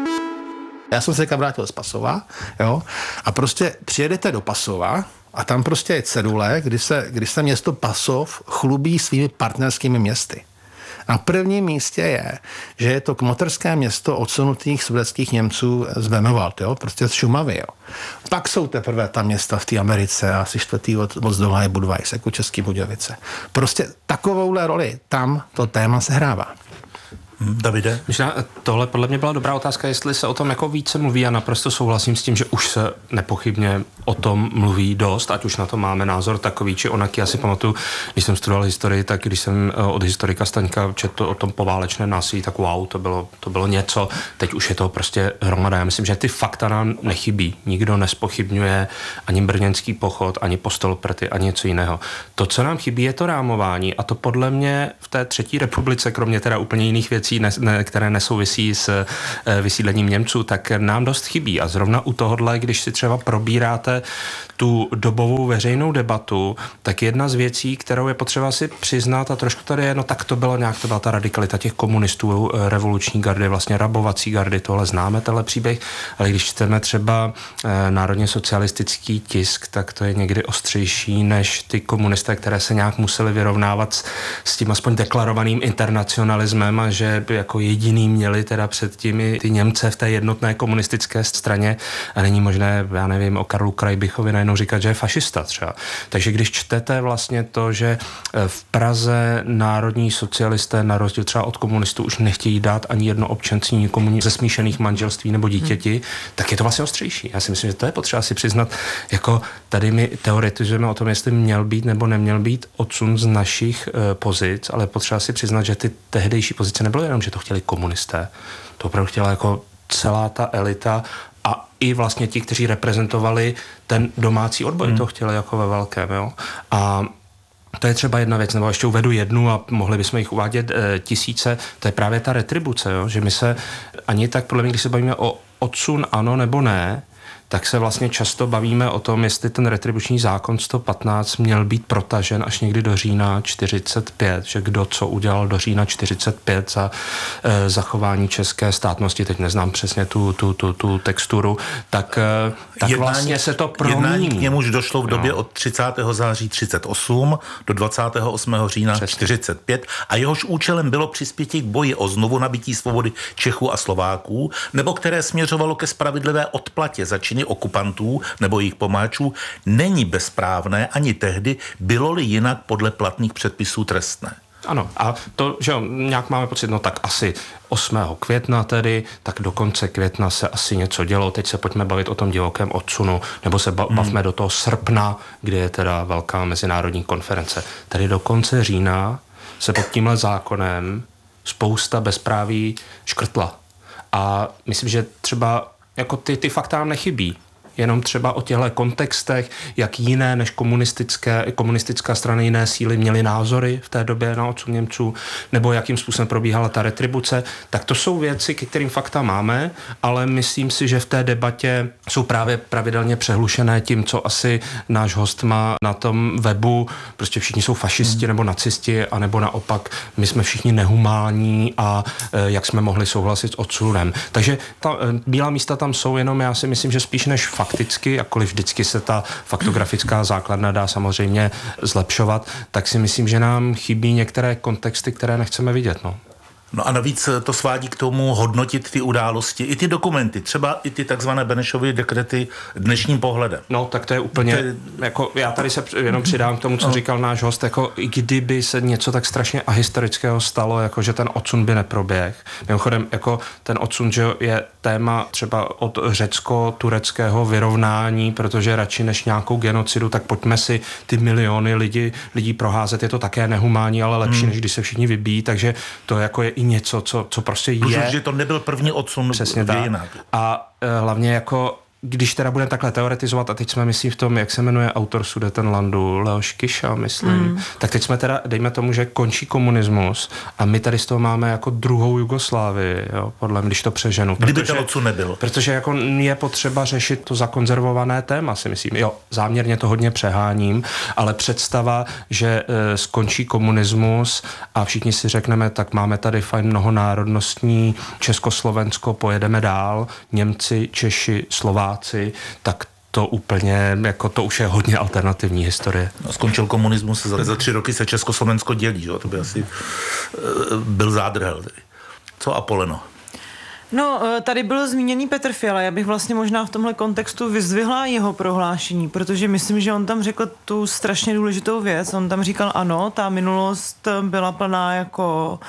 Já jsem se teďka vrátil z Pasova, jo, a prostě přijedete do Pasova a tam prostě je cedule, kdy se, kdy se město Pasov chlubí svými partnerskými městy. Na prvním místě je, že je to kmoterské město odsunutých sudetských Němců z Vemewald, jo, prostě z Šumavy, jo. Pak jsou teprve ta města v té Americe, asi čtvrtý od, od zdola je Budweis, jako Český Budějovice. Prostě takovouhle roli tam to téma sehrává. Hmm, Davide? Možná tohle podle mě byla dobrá otázka, jestli se o tom jako více mluví a naprosto souhlasím s tím, že už se nepochybně o tom mluví dost, ať už na to máme názor takový či onaký. Já si pamatuju, když jsem studoval historii, tak když jsem od historika Staňka četl o tom poválečném násilí, tak wow, to bylo, to bylo něco. Teď už je to prostě hromada. Já myslím, že ty fakta nám nechybí. Nikdo nespochybňuje ani brněnský pochod, ani Postoloprty, ani něco jiného. To, co nám chybí, je to rámování a to podle mě v té třetí republice, kromě teda úplně jiných věcí, Ne, ne, které nesouvisí s e, vysídlením Němců, tak nám dost chybí. A zrovna u tohohle, když si třeba probíráte tu dobovou veřejnou debatu, tak jedna z věcí, kterou je potřeba si přiznat a trošku tady je, no tak to bylo nějak, to byla ta radikalita těch komunistů, revoluční gardy, vlastně rabovací gardy, tohle známe, tenhle příběh, ale když čteme třeba e, národně socialistický tisk, tak to je někdy ostřejší než ty komunisté, které se nějak museli vyrovnávat s, s tím aspoň deklarovaným internacionalismem a že by jako jediný měli teda před těmi ty Němce v té jednotné komunistické straně a není možné, já nevím, o Karlu Krajbichovi najednou říkat, že je fašista třeba. Takže když čtete vlastně to, že v Praze národní socialisté na rozdíl třeba od komunistů už nechtějí dát ani jedno občanství nikomu ze smíšených manželství nebo dítěti, hmm. tak je to vlastně ostřejší. Já si myslím, že to je potřeba si přiznat, jako tady my teoretizujeme o tom, jestli měl být nebo neměl být odsun z našich e, pozic, ale potřeba si přiznat, že ty tehdejší pozice nebylo jenom, že to chtěli komunisté. To opravdu chtěla jako celá ta elita a i vlastně ti, kteří reprezentovali ten domácí odboj, hmm. to chtěli jako ve velkém. Jo? A to je třeba jedna věc, nebo ještě uvedu jednu a mohli bychom jich uvádět e, tisíce, to je právě ta retribuce, jo? Že my se ani tak, podle mě, když se bavíme o odsun ano nebo ne, tak se vlastně často bavíme o tom, jestli ten retribuční zákon sto patnáct měl být protažen až někdy do října čtyřicet pět, že kdo co udělal do října čtyřicet pět za e, zachování české státnosti, teď neznám přesně tu, tu, tu, tu texturu, tak, e, tak jednání, vlastně se to promíní. Jednání k němuž došlo v době no. od třicátého září třicet osm do dvacátého osmého října přesně. čtyřicet pět a jehož účelem bylo přispětí k boji o znovu nabití svobody Čechů a Slováků, nebo které směřovalo ke spravedlivé odplatě za činy okupantů nebo jejich pomáčů, není bezprávné ani tehdy, bylo-li jinak podle platných předpisů trestné. Ano, a to, že jo, nějak máme pocit, no tak asi osmého května tedy, tak do konce května se asi něco dělo, teď se pojďme bavit o tom divokém odsunu, nebo se bavme hmm. do toho srpna, kdy je teda velká mezinárodní konference. Tady do konce října se pod tímhle zákonem spousta bezpráví škrtla. A myslím, že třeba jako ty, ty fakta nám nechybí. Jenom třeba o těchto kontextech, jak jiné než komunistické, komunistická strana, jiné síly měly názory v té době na odsun Němců, nebo jakým způsobem probíhala ta retribuce, tak to jsou věci, ke kterým fakta máme, ale myslím si, že v té debatě jsou právě pravidelně přehlušené tím, co asi náš host má na tom webu, prostě všichni jsou fašisti hmm. nebo nacisti, anebo naopak my jsme všichni nehumální a e, jak jsme mohli souhlasit s odsunem. Takže ta e, bílá místa tam jsou, jenom já si myslím, že spíš než fakt fakticky, jakkoliv vždycky se ta faktografická základna dá samozřejmě zlepšovat, tak si myslím, že nám chybí některé kontexty, které nechceme vidět. No. No a navíc to svádí k tomu hodnotit ty události, i ty dokumenty, třeba i ty takzvané Benešovy dekrety dnešním pohledem. No, tak to je úplně, to je... jako já tady se jenom přidám k tomu, co no. říkal náš host, jako i kdyby se něco tak strašně ahistorického stalo, jako že ten odsun by neproběh. Mimochodem, jako ten odsun, že je téma třeba od řecko-tureckého vyrovnání, protože radši než nějakou genocidu, tak pojďme si ty miliony lidí, lidí proházet, je to také nehumánní, ale lepší, hmm. než když se všichni vybíjí, takže to jako je i něco, co, co prostě je. Protože, že to nebyl první odsun v dějinách. A e, hlavně jako když teda budeme takhle teoretizovat, a teď jsme myslím v tom, jak se jmenuje autor Sudetenlandu, Leoš Kyša, myslím, mm. tak teď jsme teda, dejme tomu, že končí komunismus a my tady z toho máme jako druhou Jugoslávii, jo, podle mě, když to přeženu. Kdyby to co nebylo. Protože jako je potřeba řešit to zakonzervované téma, si myslím. Jo, záměrně to hodně přeháním, ale představa, že e, skončí komunismus a všichni si řekneme, tak máme tady fajn mnohonárodnostní Československo, pojedeme dál, Němci, Češi, Slováci, tak to úplně, jako to už je hodně alternativní historie. No, skončil komunismus, za, za tři roky se Československo dělí, jo? To by asi uh, byl zádrhel. Tedy. Co Apoleno? No, tady byl zmíněný Petr Fiala. Já bych vlastně možná v tomhle kontextu vyzdvihla jeho prohlášení, protože myslím, že on tam řekl tu strašně důležitou věc. On tam říkal, ano, ta minulost byla plná jako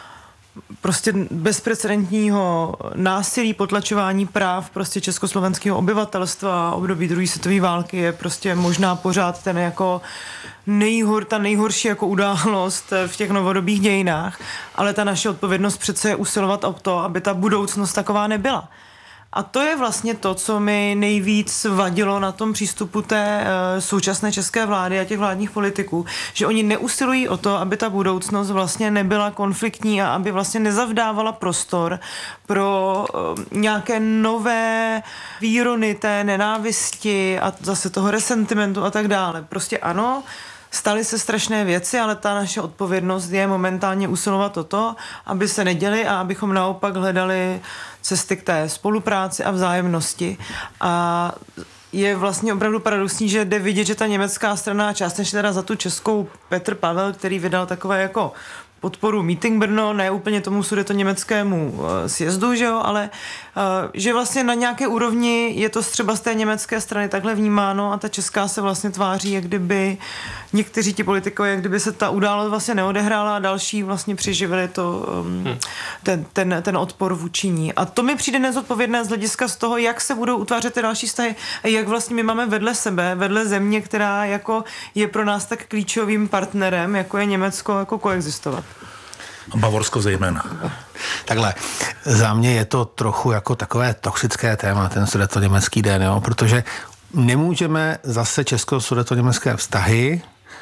prostě bezprecedentního násilí, potlačování práv prostě československého obyvatelstva. Období druhé světové války je prostě možná pořád ten jako nejhor, ta nejhorší jako událost v těch novodobých dějinách, ale ta naše odpovědnost přece je usilovat o to, aby ta budoucnost taková nebyla. A to je vlastně to, co mi nejvíc vadilo na tom přístupu té uh, současné české vlády a těch vládních politiků, že oni neusilují o to, aby ta budoucnost vlastně nebyla konfliktní a aby vlastně nezavdávala prostor pro uh, nějaké nové výrony té nenávisti a zase toho resentimentu a tak dále. Prostě ano, staly se strašné věci, ale ta naše odpovědnost je momentálně usilovat o to, aby se neděli a abychom naopak hledali cesty k té spolupráci a vzájemnosti. A je vlastně opravdu paradoxní, že jde vidět, že ta německá strana, částečně teda za tu českou Petr Pavel, který vydal takové jako podporu Meeting Brno, ne úplně tomu sudetoněmeckému uh, sjezdu, že jo, ale uh, že vlastně na nějaké úrovni je to třeba z té německé strany takhle vnímáno a ta česká se vlastně tváří, jak kdyby někteří ti politikové, jak kdyby se ta událost vlastně neodehrála a další vlastně přiživili to, um, hmm. ten, ten, ten odpor vůči ní. A to mi přijde nezodpovědné z hlediska z toho, jak se budou utvářet ty další vztahy a jak vlastně my máme vedle sebe, vedle země, která jako je pro nás tak klíčovým partnerem, jako je Německo, jako koexistovat. Bavorsko zejména. Takhle, za mě je to trochu jako takové toxické téma, ten sudetoněmecký den, jo, protože nemůžeme zase česko-sudetoněmecké vztahy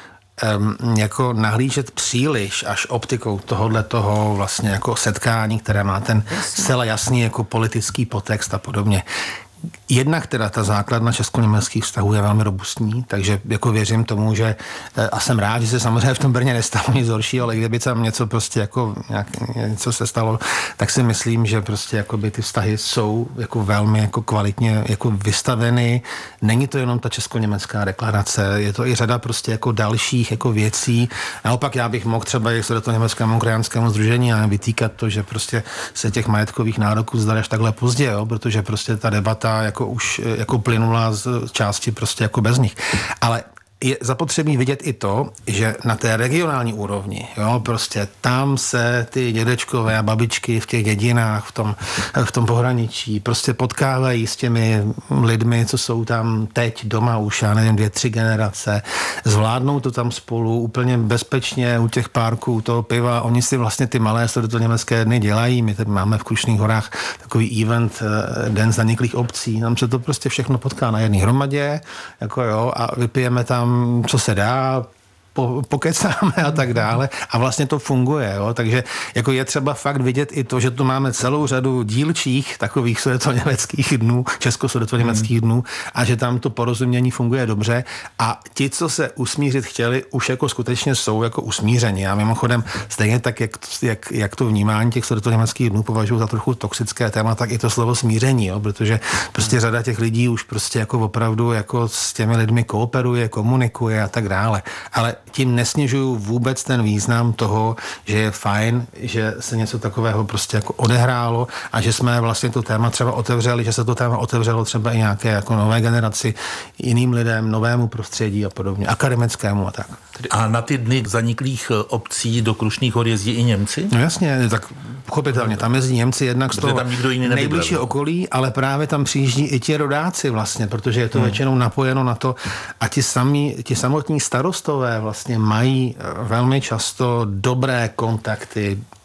um, jako nahlížet příliš až optikou tohohle toho vlastně jako setkání, které má ten zcela jasný jako politický podtext a podobně. Jednak teda ta základna česko-německých vztahů je velmi robustní, takže jako věřím tomu, že a jsem rád, že se samozřejmě v tom Brně nestalo nic horšího, ale kdyby tam něco prostě jako nějak, něco se stalo, tak si myslím, že prostě jako by ty vztahy jsou jako velmi jako kvalitně jako vystaveny. Není to jenom ta česko-německá deklarace, je to i řada prostě jako dalších jako věcí. Naopak já bych mohl třeba i do toho německému krajanskému sdružení a vytýkat to, že prostě se těch majetkových nároků zdali až takhle pozdě, jo, protože prostě ta debata jako už jako plynula z části prostě jako bez nich. Ale je zapotřebí vidět i to, že na té regionální úrovni, jo, prostě tam se ty dědečkové a babičky v těch dědinách, v tom, v tom pohraničí prostě potkávají s těmi lidmi, co jsou tam teď doma už, já nevím, dvě, tři generace, zvládnou to tam spolu úplně bezpečně u těch parků, u toho piva, oni si vlastně ty malé německé dny dělají, my tady máme v Krušných horách takový event Den zaniklých obcí, tam se to prostě všechno potká na jedné hromadě, jako jo, a vypijeme tam co se dá, po, pokecáme a tak dále a vlastně to funguje, jo? Takže jako je třeba fakt vidět i to, že tu máme celou řadu dílčích takových sudetoněmeckých dnů, česko-sudetoněmeckých dnů a že tam to porozumění funguje dobře a ti, co se usmířit chtěli, už jako skutečně jsou jako usmířeni. A mimochodem stejně tak, jak, jak, jak to vnímání těch sudetoněmeckých dnů považuji za trochu toxické téma, tak i to slovo smíření, jo? Protože prostě řada těch lidí už prostě jako opravdu jako s těmi lidmi kooperuje, komunikuje a tak dále. Ale tím nesnižuju vůbec ten význam toho, že je fajn, že se něco takového prostě jako odehrálo a že jsme vlastně to téma třeba otevřeli, že se to téma otevřelo třeba i nějaké jako nové generaci, jiným lidem, novému prostředí a podobně, akademickému a tak. A na ty dny zaniklých obcí do Krušných hor jezdí i Němci? No jasně, tak pochopitelně, tam jezdí Němci jednak z toho tam nikdo jiný nejbližšího okolí, ale právě tam přijíždí i ti rodáci vlastně, protože je to hmm. většinou napojeno na to a ti samí, ti samotní starostové vlastně mají velmi často dobré kontakty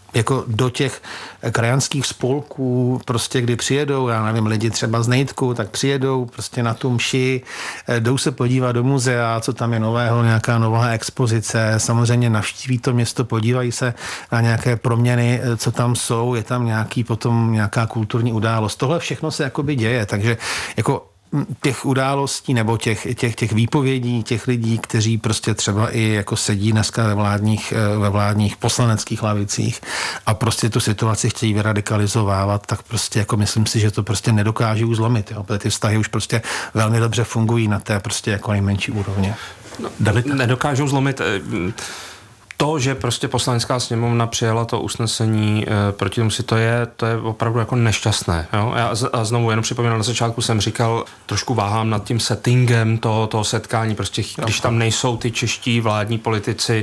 jako do těch krajanských spolků, prostě kdy přijedou, já nevím, lidi třeba z Nejtku, tak přijedou prostě na tu mši, jdou se podívat do muzea, co tam je nového, nějaká nová expozice, samozřejmě navštíví to město, podívají se na nějaké proměny, co tam jsou, je tam nějaký potom nějaká kulturní událost. Tohle všechno se jakoby děje, takže jako těch událostí nebo těch, těch, těch výpovědí těch lidí, kteří prostě třeba i jako sedí dneska ve vládních, ve vládních poslaneckých lavicích a prostě tu situaci chtějí vyradikalizovávat, tak prostě jako myslím si, že to prostě nedokážou zlomit. Jo? Protože ty vztahy už prostě velmi dobře fungují na té prostě jako nejmenší úrovně. No, nedokážou zlomit. To, že prostě poslanecká sněmovna přijala to usnesení e, proti tomu si, to je, to je opravdu jako nešťastné. Jo? Já z, a znovu jenom připomínám, na začátku jsem říkal, trošku váhám nad tím settingem toho, toho setkání, prostě když tam nejsou ty čeští vládní politici,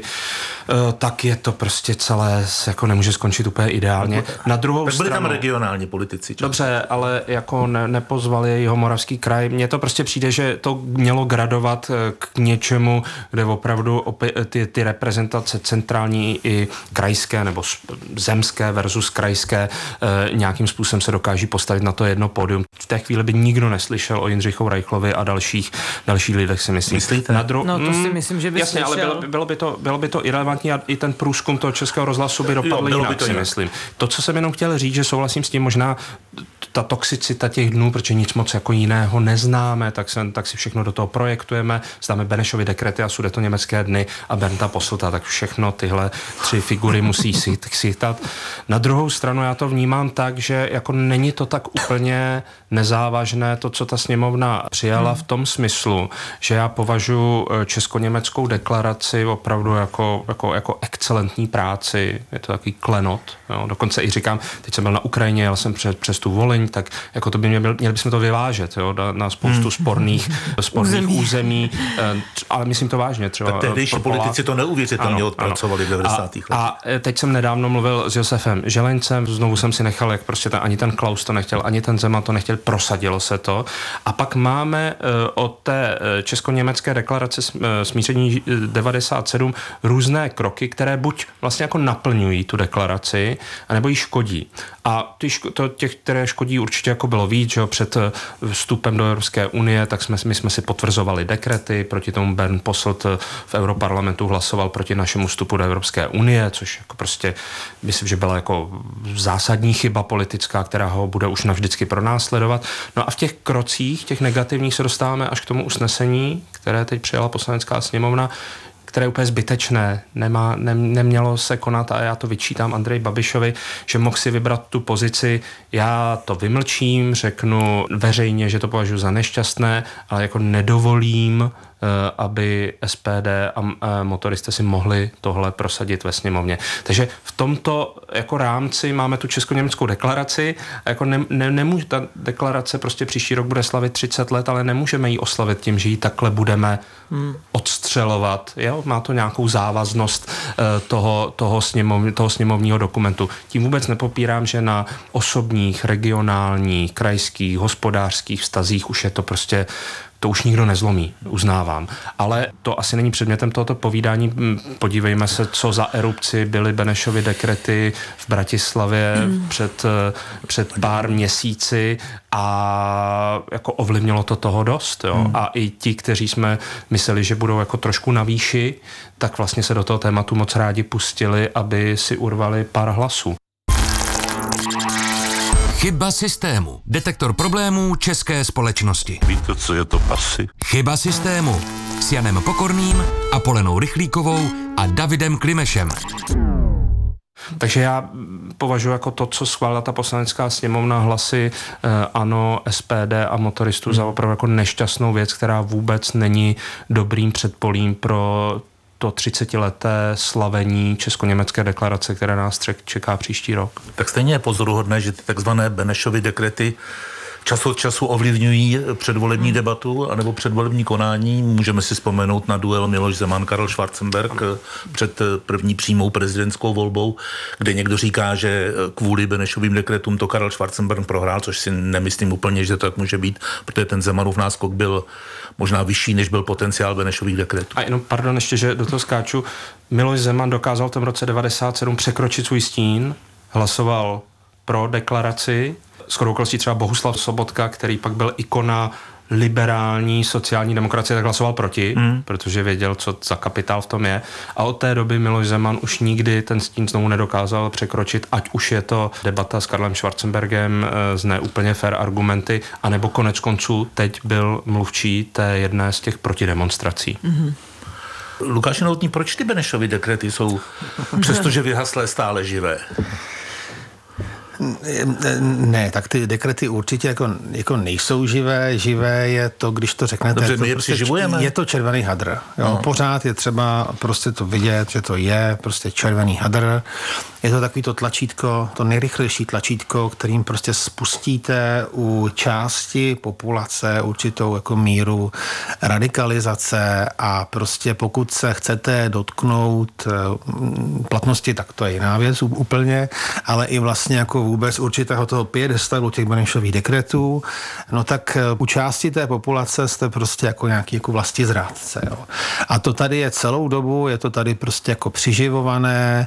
e, tak je to prostě celé, jako nemůže skončit úplně ideálně. Na druhou tak byli stranu, tam regionální politici. Čas. Dobře, ale jako ne, nepozvali Jihomoravský kraj. Mně to prostě přijde, že to mělo gradovat k něčemu, kde opravdu opět, ty, ty reprezentace centrální i krajské nebo zemské versus krajské e, nějakým způsobem se dokáží postavit na to jedno pódium. V té chvíli by nikdo neslyšel o Jindřichu Reichlovi a dalších dalších lidech, si myslím. Myslíte? Na dru- no to si myslím, že by jasně, slyšel. ale bylo, bylo, by to, bylo by to irelevantní a i ten průzkum toho Českého rozhlasu by dopadl jo, jinak, to si jinak. myslím. To, co jsem jenom chtěl říct, že souhlasím s tím, možná ta toxicita těch dnů, protože nic moc jako jiného neznáme, tak, se, tak si všechno do toho projektujeme, známe Benešovy dekrety a Sudetoněmecké dny a Bernda Posselta, tak všechno tyhle tři figury musí chytat. Na druhou stranu já to vnímám tak, že jako není to tak úplně nezávažné to, co ta sněmovna přijala hmm. v tom smyslu, že já považuji česko-německou deklaraci opravdu jako, jako, jako excelentní práci, je to takový klenot, jo. Dokonce i říkám, teď jsem byl na Ukrajině, jel jsem přes, přes tu Volyň, tak jako to by mě byl, měli bychom to vyvážet, jo, na, na spoustu hmm. sporných, sporných území. území, ale myslím to vážně. Třeba tak tehdejší politici to neuvěřitelně odpracovali v devadesátých letech. A teď jsem nedávno mluvil s Josefem Želeňcem, znovu jsem si nechal, jak prostě ten, ani ten Klaus to nechtěl, ani ten Zeman to nechtěl, prosadilo se to. A pak máme uh, od té česko-německé deklarace smíření devadesát sedm různé kroky, které buď vlastně jako naplňují tu deklaraci, anebo jí škodí. A ty ško- to těch, které škodí, určitě jako bylo víc, že jo, před vstupem do Evropské unie, tak jsme, my jsme si potvrzovali dekrety, proti tomu Bernd Posselt v Europarlamentu hlasoval proti našemu vstupu do Evropské unie, což jako prostě myslím, že byla jako zásadní chyba politická, která ho bude už navždycky pronásledovat. No a v těch krocích, těch negativních se dostáváme až k tomu usnesení, které teď přijala Poslanecká sněmovna, které je úplně zbytečné, nemá, ne, nemělo se konat a já to vyčítám Andreji Babišovi, že mohl si vybrat tu pozici, já to vymlčím, řeknu veřejně, že to považuji za nešťastné, ale jako nedovolím, aby S P D a motoristé si mohli tohle prosadit ve sněmovně. Takže v tomto jako rámci máme tu česko-německou deklaraci a jako ne, ne, nemůže, ta deklarace prostě příští rok bude slavit třicet let, ale nemůžeme ji oslavit tím, že ji takhle budeme hmm. odstřelovat. Jo? Má to nějakou závaznost toho, toho, sněmov, toho sněmovního dokumentu. Tím vůbec nepopírám, že na osobních, regionálních, krajských, hospodářských vztazích už je to prostě to už nikdo nezlomí, uznávám. Ale to asi není předmětem tohoto povídání. Podívejme se, co za erupci byly Benešovy dekrety v Bratislavě mm. před, před pár měsíci a jako ovlivnilo to toho dost. Jo? Mm. A i ti, kteří jsme mysleli, že budou jako trošku na výši, tak vlastně se do toho tématu moc rádi pustili, aby si urvali pár hlasů. Chyba systému. Detektor problémů české společnosti. Víte, co je to pasy? Chyba systému. S Janem Pokorným, Apolenou Rychlíkovou a Davidem Klimešem. Takže já považuji jako to, co schválila ta Poslanecká sněmovna, hlasy eh, ANO, S P D a motoristů hmm. za opravdu jako nešťastnou věc, která vůbec není dobrým předpolím pro to třicetileté slavení česko-německé deklarace, které nás čeká příští rok. Tak stejně je pozoruhodné, že ty takzvané Benešovy dekrety čas od času ovlivňují předvolební hmm. debatu anebo předvolební konání. Můžeme si vzpomenout na duel Miloš Zeman, Karel Schwarzenberg před první přímou prezidentskou volbou, kde někdo říká, že kvůli Benešovým dekretům to Karel Schwarzenberg prohrál, což si nemyslím úplně, že to tak může být, protože ten Zemanův náskok byl možná vyšší, než byl potenciál Benešových dekretů. A jenom, pardon, ještě, že do toho skáču. Miloš Zeman dokázal v tom roce devadesát sedm překročit svůj stín, hlasoval pro deklaraci, shodou okolností třeba Bohuslav Sobotka, který pak byl ikona liberální sociální demokracie, tak hlasoval proti, mm. protože věděl, co za kapitál v tom je. A od té doby Miloš Zeman už nikdy ten stín znovu nedokázal překročit, ať už je to debata s Karlem Schwarzenbergem z neúplně fair argumenty, anebo konec konců teď byl mluvčí té jedné z těch protidemonstrací. Mm-hmm. Lukáši Novotný, proč ty Benešovy dekrety jsou, přestože vyhaslé, stále živé? Ne, tak ty dekrety určitě jako, jako nejsou živé. Živé je to, když to řeknete. Dobře, my je prostě, přiživujeme. Je to červený hadr. Jo. No. Pořád je třeba prostě to vidět, že to je prostě červený hadr. Je to takový to tlačítko, to nejrychlejší tlačítko, kterým prostě spustíte u části populace určitou jako míru radikalizace a prostě pokud se chcete dotknout platnosti, tak to je jiná věc úplně, ale i vlastně jako vůbec určitého toho piedestalu těch Benešových dekretů, no tak u části té populace jste prostě jako nějaký jako vlastizrádce. Jo. A to tady je celou dobu, je to tady prostě jako přiživované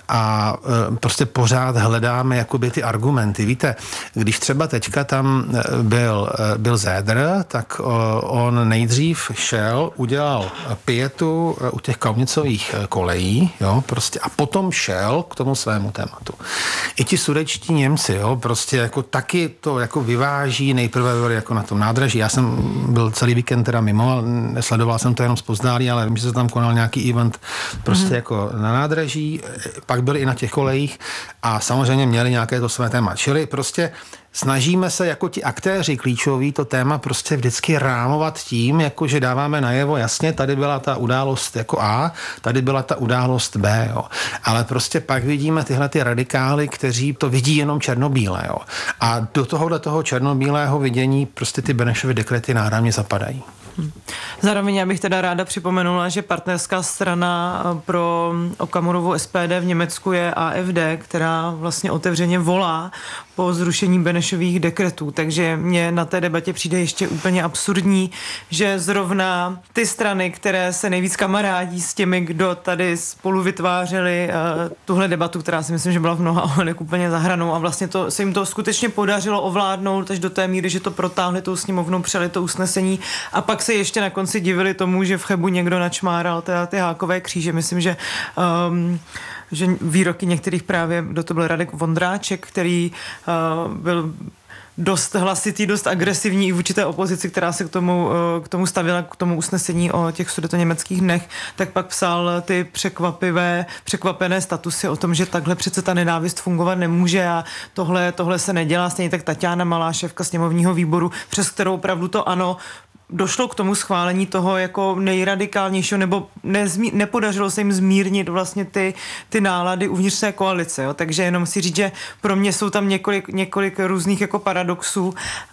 a prostě pořád hledáme jakoby ty argumenty. Víte, když třeba teďka tam byl, byl Zédr, tak on nejdřív šel, udělal pietu u těch Kaumnicových kolejí, jo, prostě, a potom šel k tomu svému tématu. I ti sudetští Němci, jo, prostě jako taky to jako vyváží, nejprve byli jako na tom nádraží. Já jsem byl celý víkend teda mimo, ale nesledoval jsem to jenom zpozdálí, ale vím, že se tam konal nějaký event prostě mm-hmm. jako na nádraží, pak byli i na těch kolejích a samozřejmě měli nějaké to své téma. Čili prostě snažíme se jako ti aktéři klíčoví to téma prostě vždycky rámovat tím, jako že dáváme najevo, jasně, tady byla ta událost jako A, tady byla ta událost B, jo. Ale prostě pak vidíme tyhle ty radikály, kteří to vidí jenom černobíle, jo. A do tohohle toho černobílého vidění prostě ty Benešovy dekrety náramně zapadají. Zároveň já bych teda ráda připomenula, že partnerská strana pro Okamurovu S P D v Německu je A F D, která vlastně otevřeně volá po zrušení Benešových dekretů. Takže mně na té debatě přijde ještě úplně absurdní, že zrovna ty strany, které se nejvíc kamarádí s těmi, kdo tady spolu vytvářeli uh, tuhle debatu, která si myslím, že byla v mnoha ohledech úplně za hranou a vlastně to, se jim to skutečně podařilo ovládnout až do té míry, že to protáhli tou sněmovnou, přijali to usnesení a pak se ještě na konci divili tomu, že v Chebu někdo načmáral teda ty hákové kříže. Myslím, že um, že výroky některých právě, kdo to byl Radek Vondráček, který uh, byl dost hlasitý, dost agresivní i vůči té opozici, která se k tomu, k tomu stavila, k tomu usnesení o těch sudetoněmeckých dnech, tak pak psal ty překvapivé, překvapené statusy o tom, že takhle přece ta nenávist fungovat nemůže a tohle, tohle se nedělá. Stejně tak Taťána Malá, šéfka sněmovního výboru, přes kterou opravdu to ANO došlo k tomu schválení toho jako nejradikálnějšího, nebo nezmí, nepodařilo se jim zmírnit vlastně ty, ty nálady uvnitř té koalice. Jo. Takže jenom si říct, že pro mě jsou tam několik, několik různých jako paradoxů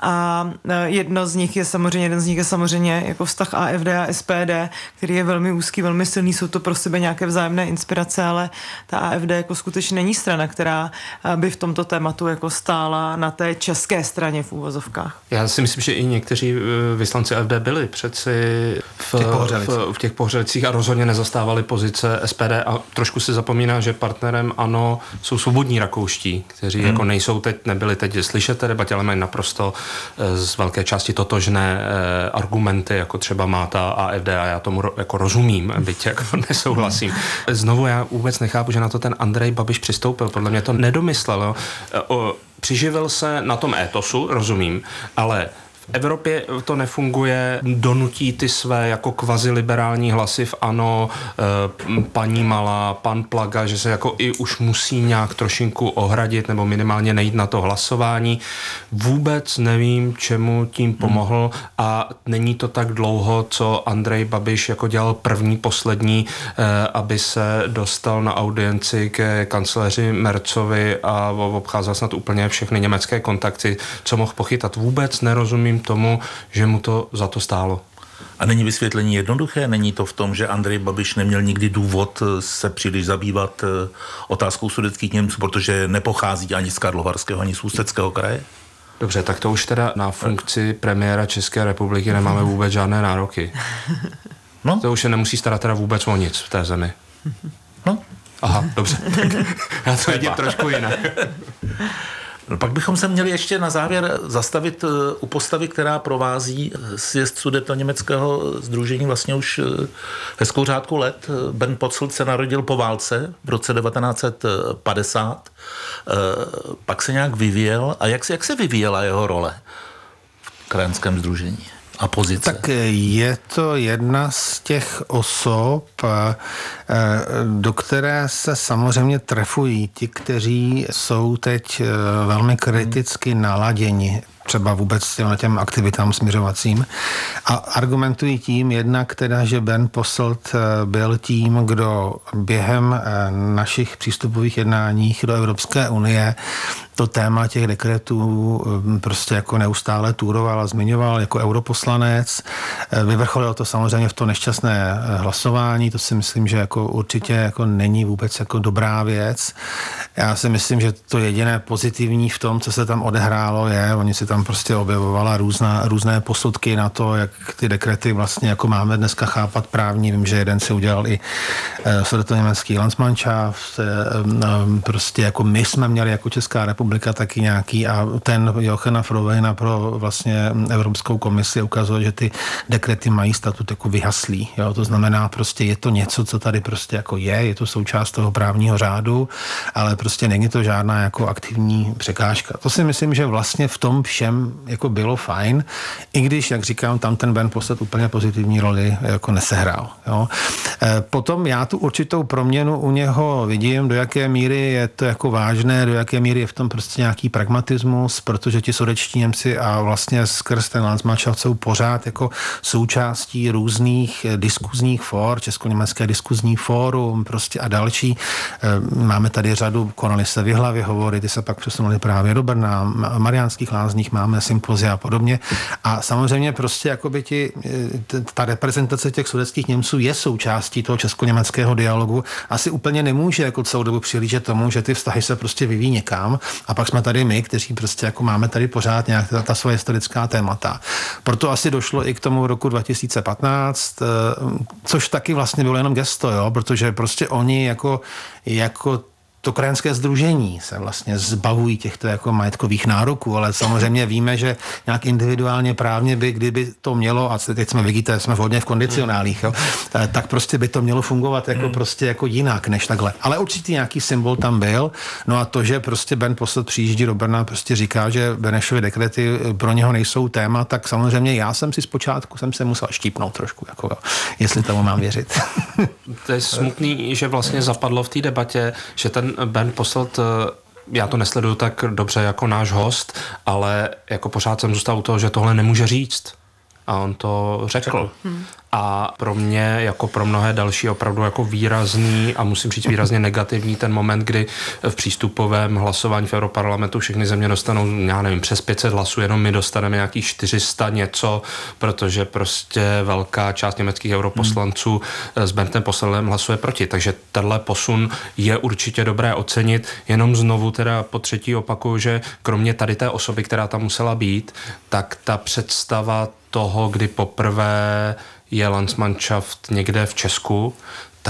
a jedno z nich je samozřejmě, jeden z nich je samozřejmě jako vztah A F D a S P D, který je velmi úzký, velmi silný, jsou to pro sebe nějaké vzájemné inspirace, ale ta A F D jako skutečně není strana, která by v tomto tématu jako stála na té české straně v úvozovkách. Já si myslím, že i někteří vyslanci A F D byli přeci v, v, těch v, v těch Pohořelicích a rozhodně nezastávali pozice S P D a trošku si zapomíná, že partnerem ANO jsou svobodní rakouští, kteří hmm. jako nejsou teď, nebyli teď slyšet té debatě, ale mají naprosto z velké části totožné eh, argumenty, jako třeba má ta A F D a já tomu ro, jako rozumím, byť jako nesouhlasím. Znovu já vůbec nechápu, že na to ten Andrej Babiš přistoupil, podle mě to nedomyslel. O, přiživil se na tom étosu, rozumím, ale V Evropě to nefunguje, donutí ty své jako kvaziliberální hlasy v ANO, paní Malá, pan Plaga, že se jako i už musí nějak trošinku ohradit nebo minimálně nejít na to hlasování. Vůbec nevím, čemu tím pomohl a není to tak dlouho, co Andrej Babiš jako dělal první, poslední, aby se dostal na audienci ke kancléři Merzovi a obcházel snad úplně všechny německé kontakty, co mohl pochytat. Vůbec nerozumím tomu, že mu to za to stálo. A není vysvětlení jednoduché? Není to v tom, že Andrej Babiš neměl nikdy důvod se příliš zabývat otázkou sudetských Němců, protože nepochází ani z Karlovarského, ani z Ústeckého kraje? Dobře, tak to už teda na funkci premiéra České republiky nemáme vůbec žádné nároky. No? To už se nemusí starat teda vůbec o nic v té zemi. No? Aha, dobře. Tak já to vidím trošku jinak. No, pak bychom se měli ještě na závěr zastavit u postavy, která provází sjezd Sudetoněmeckého sdružení vlastně už hezkou řádku let. Ben Posselt se narodil po válce v roce devatenáct set padesát, pak se nějak vyvíjel. A jak se, jak se vyvíjela jeho role v krajanském sdružení a pozice? Tak je to jedna z těch osob, do které se samozřejmě trefují ti, kteří jsou teď velmi kriticky naladěni třeba vůbec těm, těm aktivitám směřovacím a argumentují tím jednak teda, že Ben Posselt byl tím, kdo během našich přístupových jednáních do Evropské unie to téma těch dekretů prostě jako neustále túroval a zmiňoval jako europoslanec. Vyvrcholilo to samozřejmě v to nešťastné hlasování, to si myslím, že jako určitě jako není vůbec jako dobrá věc. Já si myslím, že to jediné pozitivní v tom, co se tam odehrálo, je, oni si tam prostě objevovala různá, různé posudky na to, jak ty dekrety vlastně jako máme dneska chápat právní. Vím, že jeden si udělal i sudetoněmecký Landsmannschaft, prostě jako my jsme měli jako Česká republika taky nějaký a ten Joachima Frohweina pro vlastně Evropskou komisi ukazuje, že ty dekrety mají statut jako vyhaslý. Jo? To znamená prostě je to něco, co tady prostě jako je, je to součást toho právního řádu, ale prostě není to žádná jako aktivní překážka. To si myslím, že vlastně v tom všem jako bylo fajn, i když, jak říkám, tam ten Ben Posselt úplně pozitivní roli jako nesehrál. Jo? E, potom já tu určitou proměnu u něho vidím, do jaké míry je to jako vážné, do jaké míry je v tom prostě nějaký pragmatismus, protože ti sudetští Němci a vlastně skrz ten Landsmannschaft jsou pořád jako součástí různých diskuzních fór, Česko-německé diskuzní fórum prostě a další. E, máme tady řadu, konaly se v Jihlavě hovory, ty se pak přesunuly právě do Brna, v Mariánských Lázních máme sympozia a podobně. A samozřejmě prostě jakoby ti, ta reprezentace těch sudetských Němců je součástí toho česko-německého dialogu. Asi úplně nemůže jako celou dobu přihlížet tomu, že ty vztahy se prostě vyvíjí někam a pak jsme tady my, kteří prostě jako máme tady pořád nějak ta, ta svoje historická témata. Proto asi došlo i k tomu roku dva tisíce patnáct, což taky vlastně bylo jenom gesto, jo, protože prostě oni jako, jako to krajanské sdružení se vlastně zbavují těchto jako majetkových nároků, ale samozřejmě víme, že nějak individuálně právně by, kdyby to mělo, a teď jsme vidíte, jsme hodně v kondicionálích, jo, tak prostě by to mělo fungovat jako prostě jako jinak než takhle. Ale určitě nějaký symbol tam byl. No a to, že prostě Ben Posselt přijíždí do Brna, prostě říká, že Benešovy dekrety pro něho nejsou téma, tak samozřejmě já jsem si zpočátku jsem se musel štípnout trošku, jako jo, jestli tomu mám věřit. To je smutný, že vlastně zapadlo v té debatě, že ten Ben Posselt, já to nesleduju tak dobře jako náš host, ale jako pořád jsem zůstal u toho, že tohle nemůže říct. A on to řekl. Hmm. A pro mě, jako pro mnohé další, opravdu jako výrazný a musím říct výrazně negativní ten moment, kdy v přístupovém hlasování v Europarlamentu všechny země dostanou, já nevím, přes pět set hlasů, jenom my dostaneme nějakých čtyři sta něco, protože prostě velká část německých europoslanců hmm. s Berndem Poseltem hlasuje proti. Takže tenhle posun je určitě dobré ocenit. Jenom znovu teda po třetí opakuju, že kromě tady té osoby, která tam musela být, tak ta představa toho, kdy poprvé je Landsmannschaft někde v Česku, tak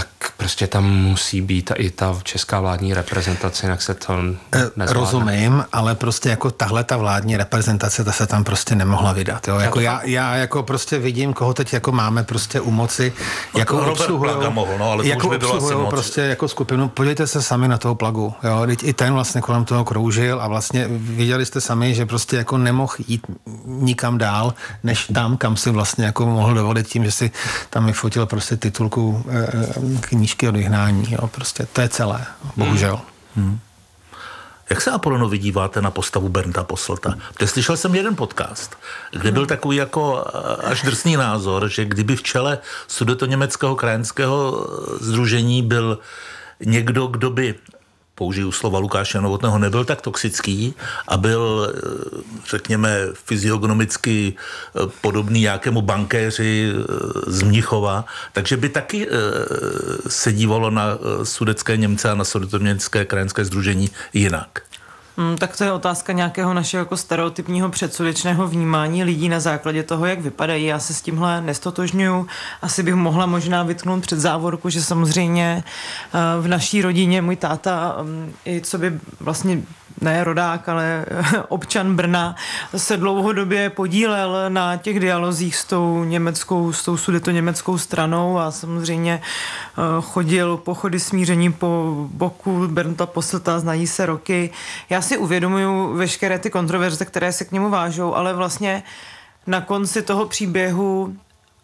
prostě tam musí být i ta česká vládní reprezentace, jinak se to nezvládne. Rozumím, ale prostě jako tahle ta vládní reprezentace, ta se tam prostě nemohla vydat. Jo? Jako já, já jako prostě vidím, koho teď jako máme prostě u moci, jako obsluhujou, mohl, no, ale to jako už by bylo asi moc. Prostě jako skupinu. Podívejte se sami na toho Plagu. Jo? Teď i ten vlastně kolem toho kroužil a vlastně viděli jste sami, že prostě jako nemohl jít nikam dál, než tam, kam si vlastně jako mohl dovolit tím, že si tam vyfotil prostě titulku e, knížky o vyhnání. Jo? Prostě to je celé, bohužel. Hmm. Hmm. Jak se, Apolono, vydíváte na postavu Bernda Posselta? Protože slyšel jsem jeden podcast, kde byl takový jako až drsný názor, že kdyby v čele Sudetoněmeckého krajanského sdružení byl někdo, kdo by, použiju slova Lukáše Novotného, nebyl tak toxický a byl, řekněme, fyziognomicky podobný nějakému bankéři z Mnichova, takže by taky se dívalo na sudetské Němce a na Sudetoněmecké krajanské sdružení jinak. Hmm, tak to je otázka nějakého našeho jako stereotypního předsudečného vnímání lidí na základě toho, jak vypadají. Já se s tímhle nestotožňuju. Asi bych mohla možná vytknout před závorku, že samozřejmě v naší rodině můj táta, i co by vlastně ne rodák, ale občan Brna, se dlouhodobě podílel na těch dialozích s tou německou, s tou sudetoněmeckou stranou a samozřejmě chodil pochody smíření po boku Bernda Posselta, znají se roky. Já si uvědomuju veškeré ty kontroverze, které se k němu vážou, ale vlastně na konci toho příběhu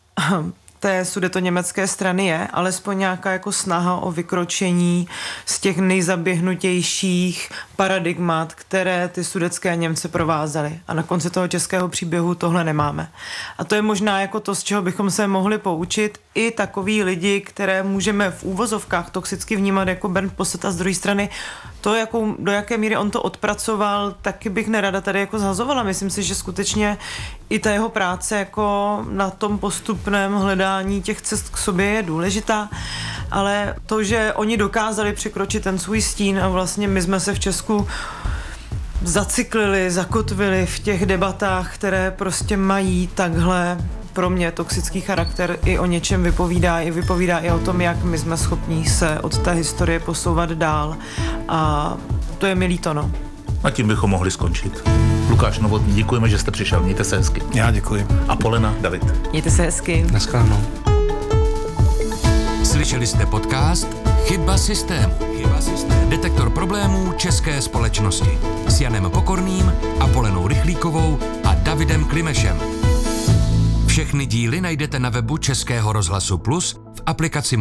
té sudetoněmecké strany je alespoň nějaká jako snaha o vykročení z těch nejzaběhnutějších paradigmat, které ty sudetské Němce provázely. A na konci toho českého příběhu tohle nemáme. A to je možná jako to, z čeho bychom se mohli poučit i takový lidi, které můžeme v úvozovkách toxicky vnímat jako Bernd Posselt a z druhé strany to, jakou, do jaké míry on to odpracoval, taky bych nerada tady jako zhazovala. Myslím si, že skutečně i ta jeho práce jako na tom postupném hledání těch cest k sobě je důležitá, ale to, že oni dokázali překročit ten svůj stín a vlastně my jsme se v Česku zacyklili, zakotvili v těch debatách, které prostě mají takhle pro mě toxický charakter, i o něčem vypovídá, i vypovídá i o tom, jak my jsme schopní se od té historie posouvat dál a to je mi líto, no. A tím bychom mohli skončit. Lukáš Novotný, děkujeme, že jste přišel, mějte se hezky. Já děkuji. Apolena, David. Mějte se hezky. Naschledanou. Slyšeli jste podcast Chyba systému. Chyba systému. Detektor problémů české společnosti s Janem Pokorným, Apolenou Rychlíkovou a Davidem Klimešem. Všechny díly najdete na webu Českého rozhlasu Plus v aplikaci